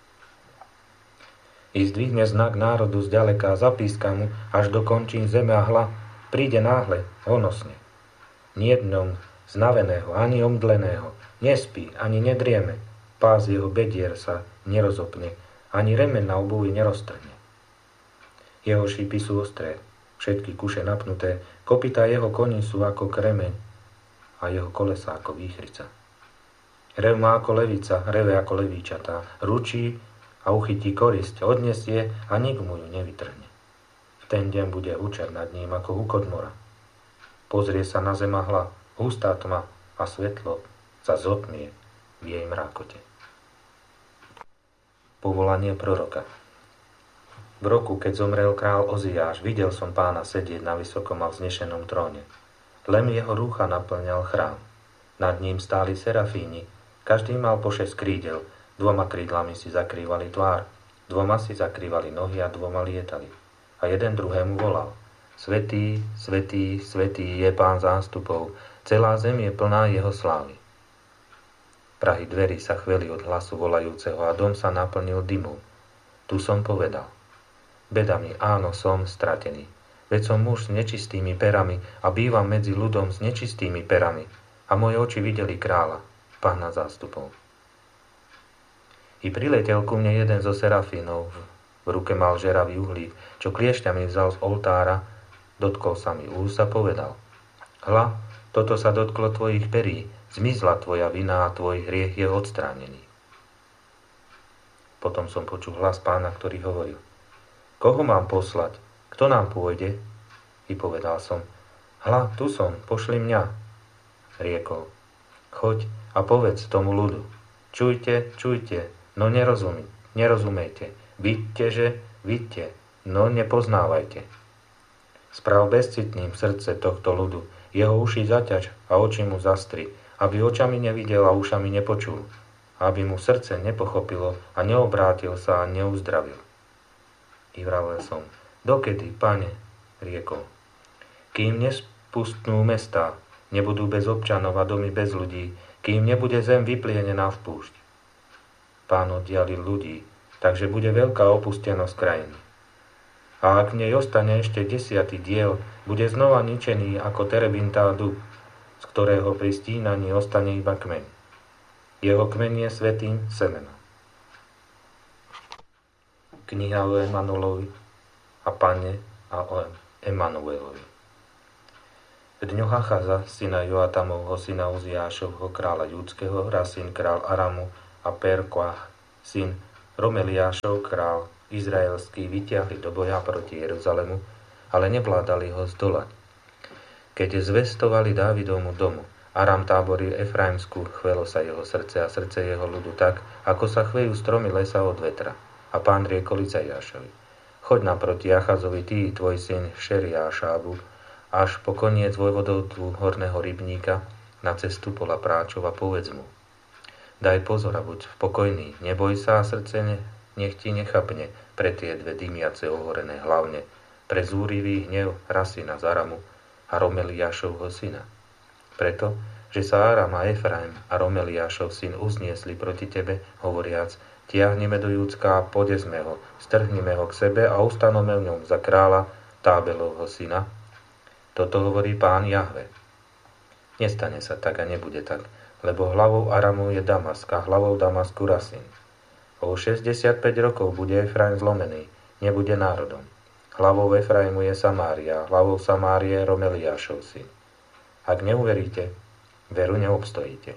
I zdvihne znak národu zďaleka a zapíska mu až do končín zeme a hla, príde náhle, honosne. Nie dňom znaveného, ani omdleného, nespí, ani nedrieme, pás jeho bedier sa nerozopne, ani remen na obuvi neroztrhne. Jeho šípy sú ostré, všetky kuše napnuté, kopytá jeho koní sú ako kremeň a jeho kolesa ako výchrica. Rev má ako levica, reve ako levíčatá, ručí a uchytí korisť, odnesie a nik mu ju nevytrhne. V ten deň bude hučať nad ním ako hukot mora. Pozrie sa na zem a hla, hustá tma a svetlo sa zotmie v jej mrákote. Povolanie proroka. V roku, keď zomrel král Oziáš, videl som Pána sedieť na vysokom a vznešenom tróne. Lem jeho rúcha naplňal chrám. Nad ním stáli serafíni, každý mal po 6 krídel, 2 krídlami si zakrývali tvár, 2 si zakrývali nohy a 2 lietali. A jeden druhému volal: Svätý, svätý, svätý je Pán zástupov, celá zem je plná jeho slávy. Prahy dverí sa chveli od hlasu volajúceho a dom sa naplnil dymom. Tu som povedal: Beda mi, áno, som stratený. Veď som muž s nečistými perami a bývam medzi ľudom s nečistými perami a moje oči videli kráľa, Pána zástupov. I priletel ku mne jeden zo serafínov, v ruke mal žeravý uhlík, čo kliešťami vzal z oltára, dotkol sa mi úst a povedal: Hľa, toto sa dotklo tvojich perí, zmizla tvoja vina a tvoj hriech je odstránený. Potom som počul hlas Pána, ktorý hovoril: Koho mám poslať? Kto nám pôjde? I povedal som: Hľa, tu som, pošli mňa. Riekol: Choď a povedz tomu ľudu: Čujte, čujte, no nerozumejte. Vidte, no nepoznávajte. Sprav bezcitným srdce tohto ľudu, jeho uši zaťač a oči mu zastri, aby očami nevidel a ušami nepočul, aby mu srdce nepochopilo a neobrátil sa a neuzdravil. I vravel som: Dokedy, Pane? Riekol: Kým nespustnú mestá, nebudú bez občanov a domy bez ľudí, kým nebude zem vyplienená v púšť. Pán oddialil ľudí, takže bude veľká opustenosť krajiny. A ak v nej ostane ešte 10. diel, bude znova ničený ako terebintá dub, z ktorého pri stínaní ostane iba kmeň. Jeho kmeň je svätým semenom. Kniha o Emanuelovi a Pane a o Emanuelovi. V dňu Achaza, syna Joatamovho, syna Uziášovho, kráľa Júdskeho, Rasin, král Aramu a Perkoach, syn Romeliášov, král izraelský, vytiahli do boja proti Jeruzalemu, ale nevládali ho zdolať. Keď zvestovali Dávidovmu domu, Aram táboril Efraimskú, chvelo sa jeho srdce a srdce jeho ľudu tak, ako sa chvejú stromy lesa od vetra. A Pán riekol Izaiášovi: Choď naproti Achazovi, ty, tvoj syn Šeriášábu, až po koniec vojvodovtvu horného rybníka na cestu pola práčov a povedz mu: Daj pozor a buď pokojný, neboj sa a srdce nech ti nechapne pre tie dve dymiace ohorené, hlavne pre zúrivý hnev Rasina z Aramu a Romeliášovho syna. Preto, že sa Aram a Efraim a Romeliášov syn uzniesli proti tebe, hovoriac: Tiahneme do Júdska a podezme ho, strhnime ho k sebe a ustanovme v ňom za kráľa Tábelovho syna. Toto hovorí Pán Jahve. Nestane sa tak a nebude tak, lebo hlavou Aramu je Damask a hlavou Damasku Rasin. O 65 rokov bude Efraim zlomený, nebude národom. Hlavou Efraimu je Samária, hlavou Samárie je Romeliášov syn. Ak neuveríte, veru neobstojíte.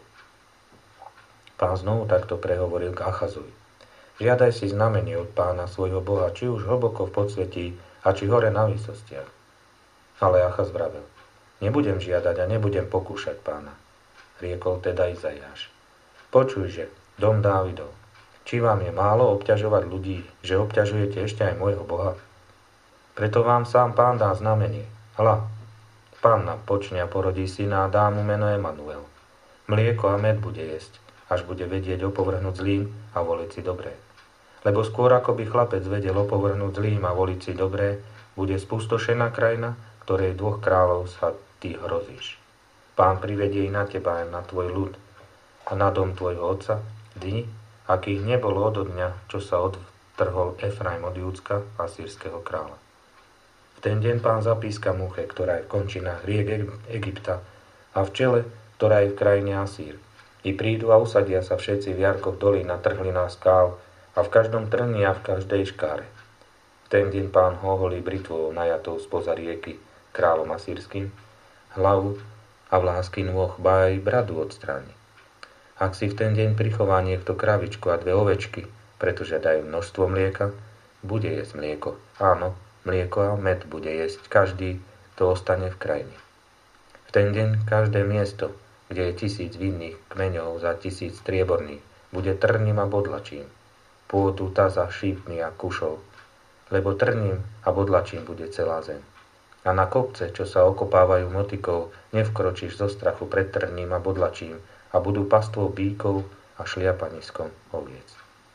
Pán znovu takto prehovoril k Achazovi: Žiadaj si znamenie od Pána svojho Boha, či už hlboko v podsvetí a či hore na výsostiach. Ale Achaz vravel: Nebudem žiadať a nebudem pokúšať Pána. Riekol teda Izaiáš: Počujže, dom Dávidov, či vám je málo obťažovať ľudí, že obťažujete ešte aj môjho Boha? Preto vám sám Pán dá znamenie. Hľa, Panna počne a porodí syna a dá mu meno Emanuel. Mlieko a med bude jesť, až bude vedieť opovrhnúť zlým a voliť si dobré. Lebo skôr ako by chlapec vedel opovrhnúť zlým a voliť si dobré, bude spustošená krajina, ktorej dvoch kráľov sa ty hrozíš. Pán privedie na teba aj na tvoj ľud a na dom tvojho otca dni, akých nebolo od dňa, čo sa odtrhol Efraim od Júdska a sírskeho kráľa. V ten deň Pán zapíska muche, ktorá je v končinách riek Egypta a v čele, ktorá je v krajine Asýr. I prídu a usadia sa všetci v jarkoch dolín a trhlinách skál a v každom trni a v každej škáre. V ten deň Pán hoholí britvou najatou spoza rieky kráľom asýrským hlavu a vlásky nôh, ba aj bradu odstráni. Ak si v ten deň prichová niekto kravičku a dve ovečky, pretože dajú množstvo mlieka, bude jesť mlieko. Áno, mlieko a med bude jesť každý, kto ostane v krajine. V ten deň každé miesto, kde je 1000 vinných kmeňov za 1000 strieborných, bude trním a bodlačím, pôdu taza, šípmi a kušov, lebo trním a bodlačím bude celá zem. A na kopce, čo sa okopávajú motikou, nevkročíš zo strachu pred trním a bodlačím a budú pastvou bíkov a šliapaniskom oviec.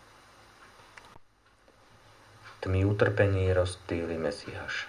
Tmy utrpení rozptýli Mesiáš.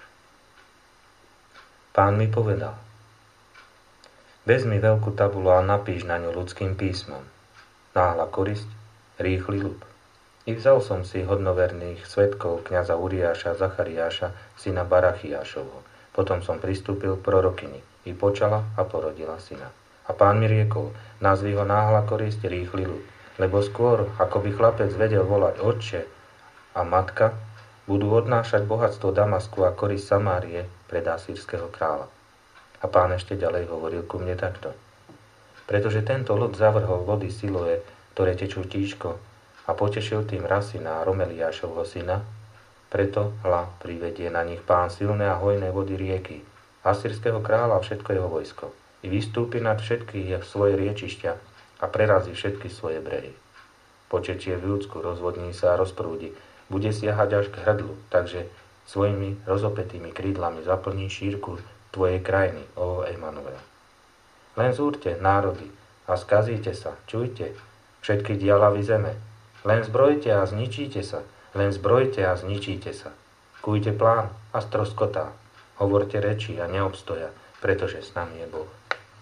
Pán mi povedal: Vezmi veľkú tabulu a napíš na ňu ľudským písmom: Náhla korisť, rýchly ľud. I vzal som si hodnoverných svedkov kňaza Uriáša, Zachariáša, syna Barachiášovho. Potom som pristúpil k prorokyni, i počala a porodila syna. A Pán mi riekol: Nazvi ho Náhla korisť, rýchly ľud. Lebo skôr, ako by chlapec vedel volať otče a matka, budú odnášať bohatstvo Damasku a korisť Samárie pred asýrskeho kráľa. A Pán ešte ďalej hovoril ku mne takto: Pretože tento ľud zavrhol vody Siloe, ktoré tečú tížko, a potešil tým Rasina a Romeliášovho syna, preto privedie na nich Pán silné a hojné vody rieky, asýrskeho kráľa a všetko jeho vojsko, i vystúpi nad všetky svoje riečišťa a prerazí všetky svoje brehy. Počečie v Júdsku rozvodní sa a rozprúdi, bude siahať až k hrdlu, takže svojimi rozopetými krídlami zaplní šírku tvojej krajiny, ó Emanuel. Len zúrte, národy, a skazíte sa, čujte, všetky dialavy zeme. Len zbrojte a zničíte sa, len zbrojte a zničíte sa. Kujte plán a stroskotá, hovorte reči a neobstoja, pretože s nami je Boh.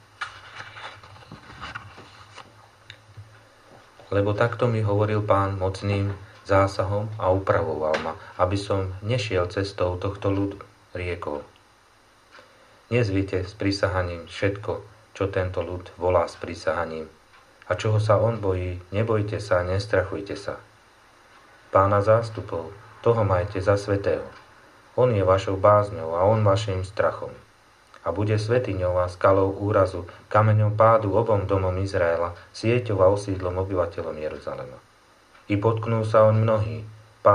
Lebo takto mi hovoril Pán mocným zásahom a upravoval ma, aby som nešiel cestou tohto ľudu, riekol: Nezvite s prisahaním všetko, čo tento ľud volá s prisahaním. A čoho sa on bojí, nebojte sa, nestrachujte sa. Pána zástupov, toho majte za svätého. On je vašou bázňou a on vašim strachom. a bude svätyňou a skalou úrazu, kameňom pádu obom domom Izraela, sieťou a osídlom obyvateľom Jeruzalema. I potknú sa on mnohí,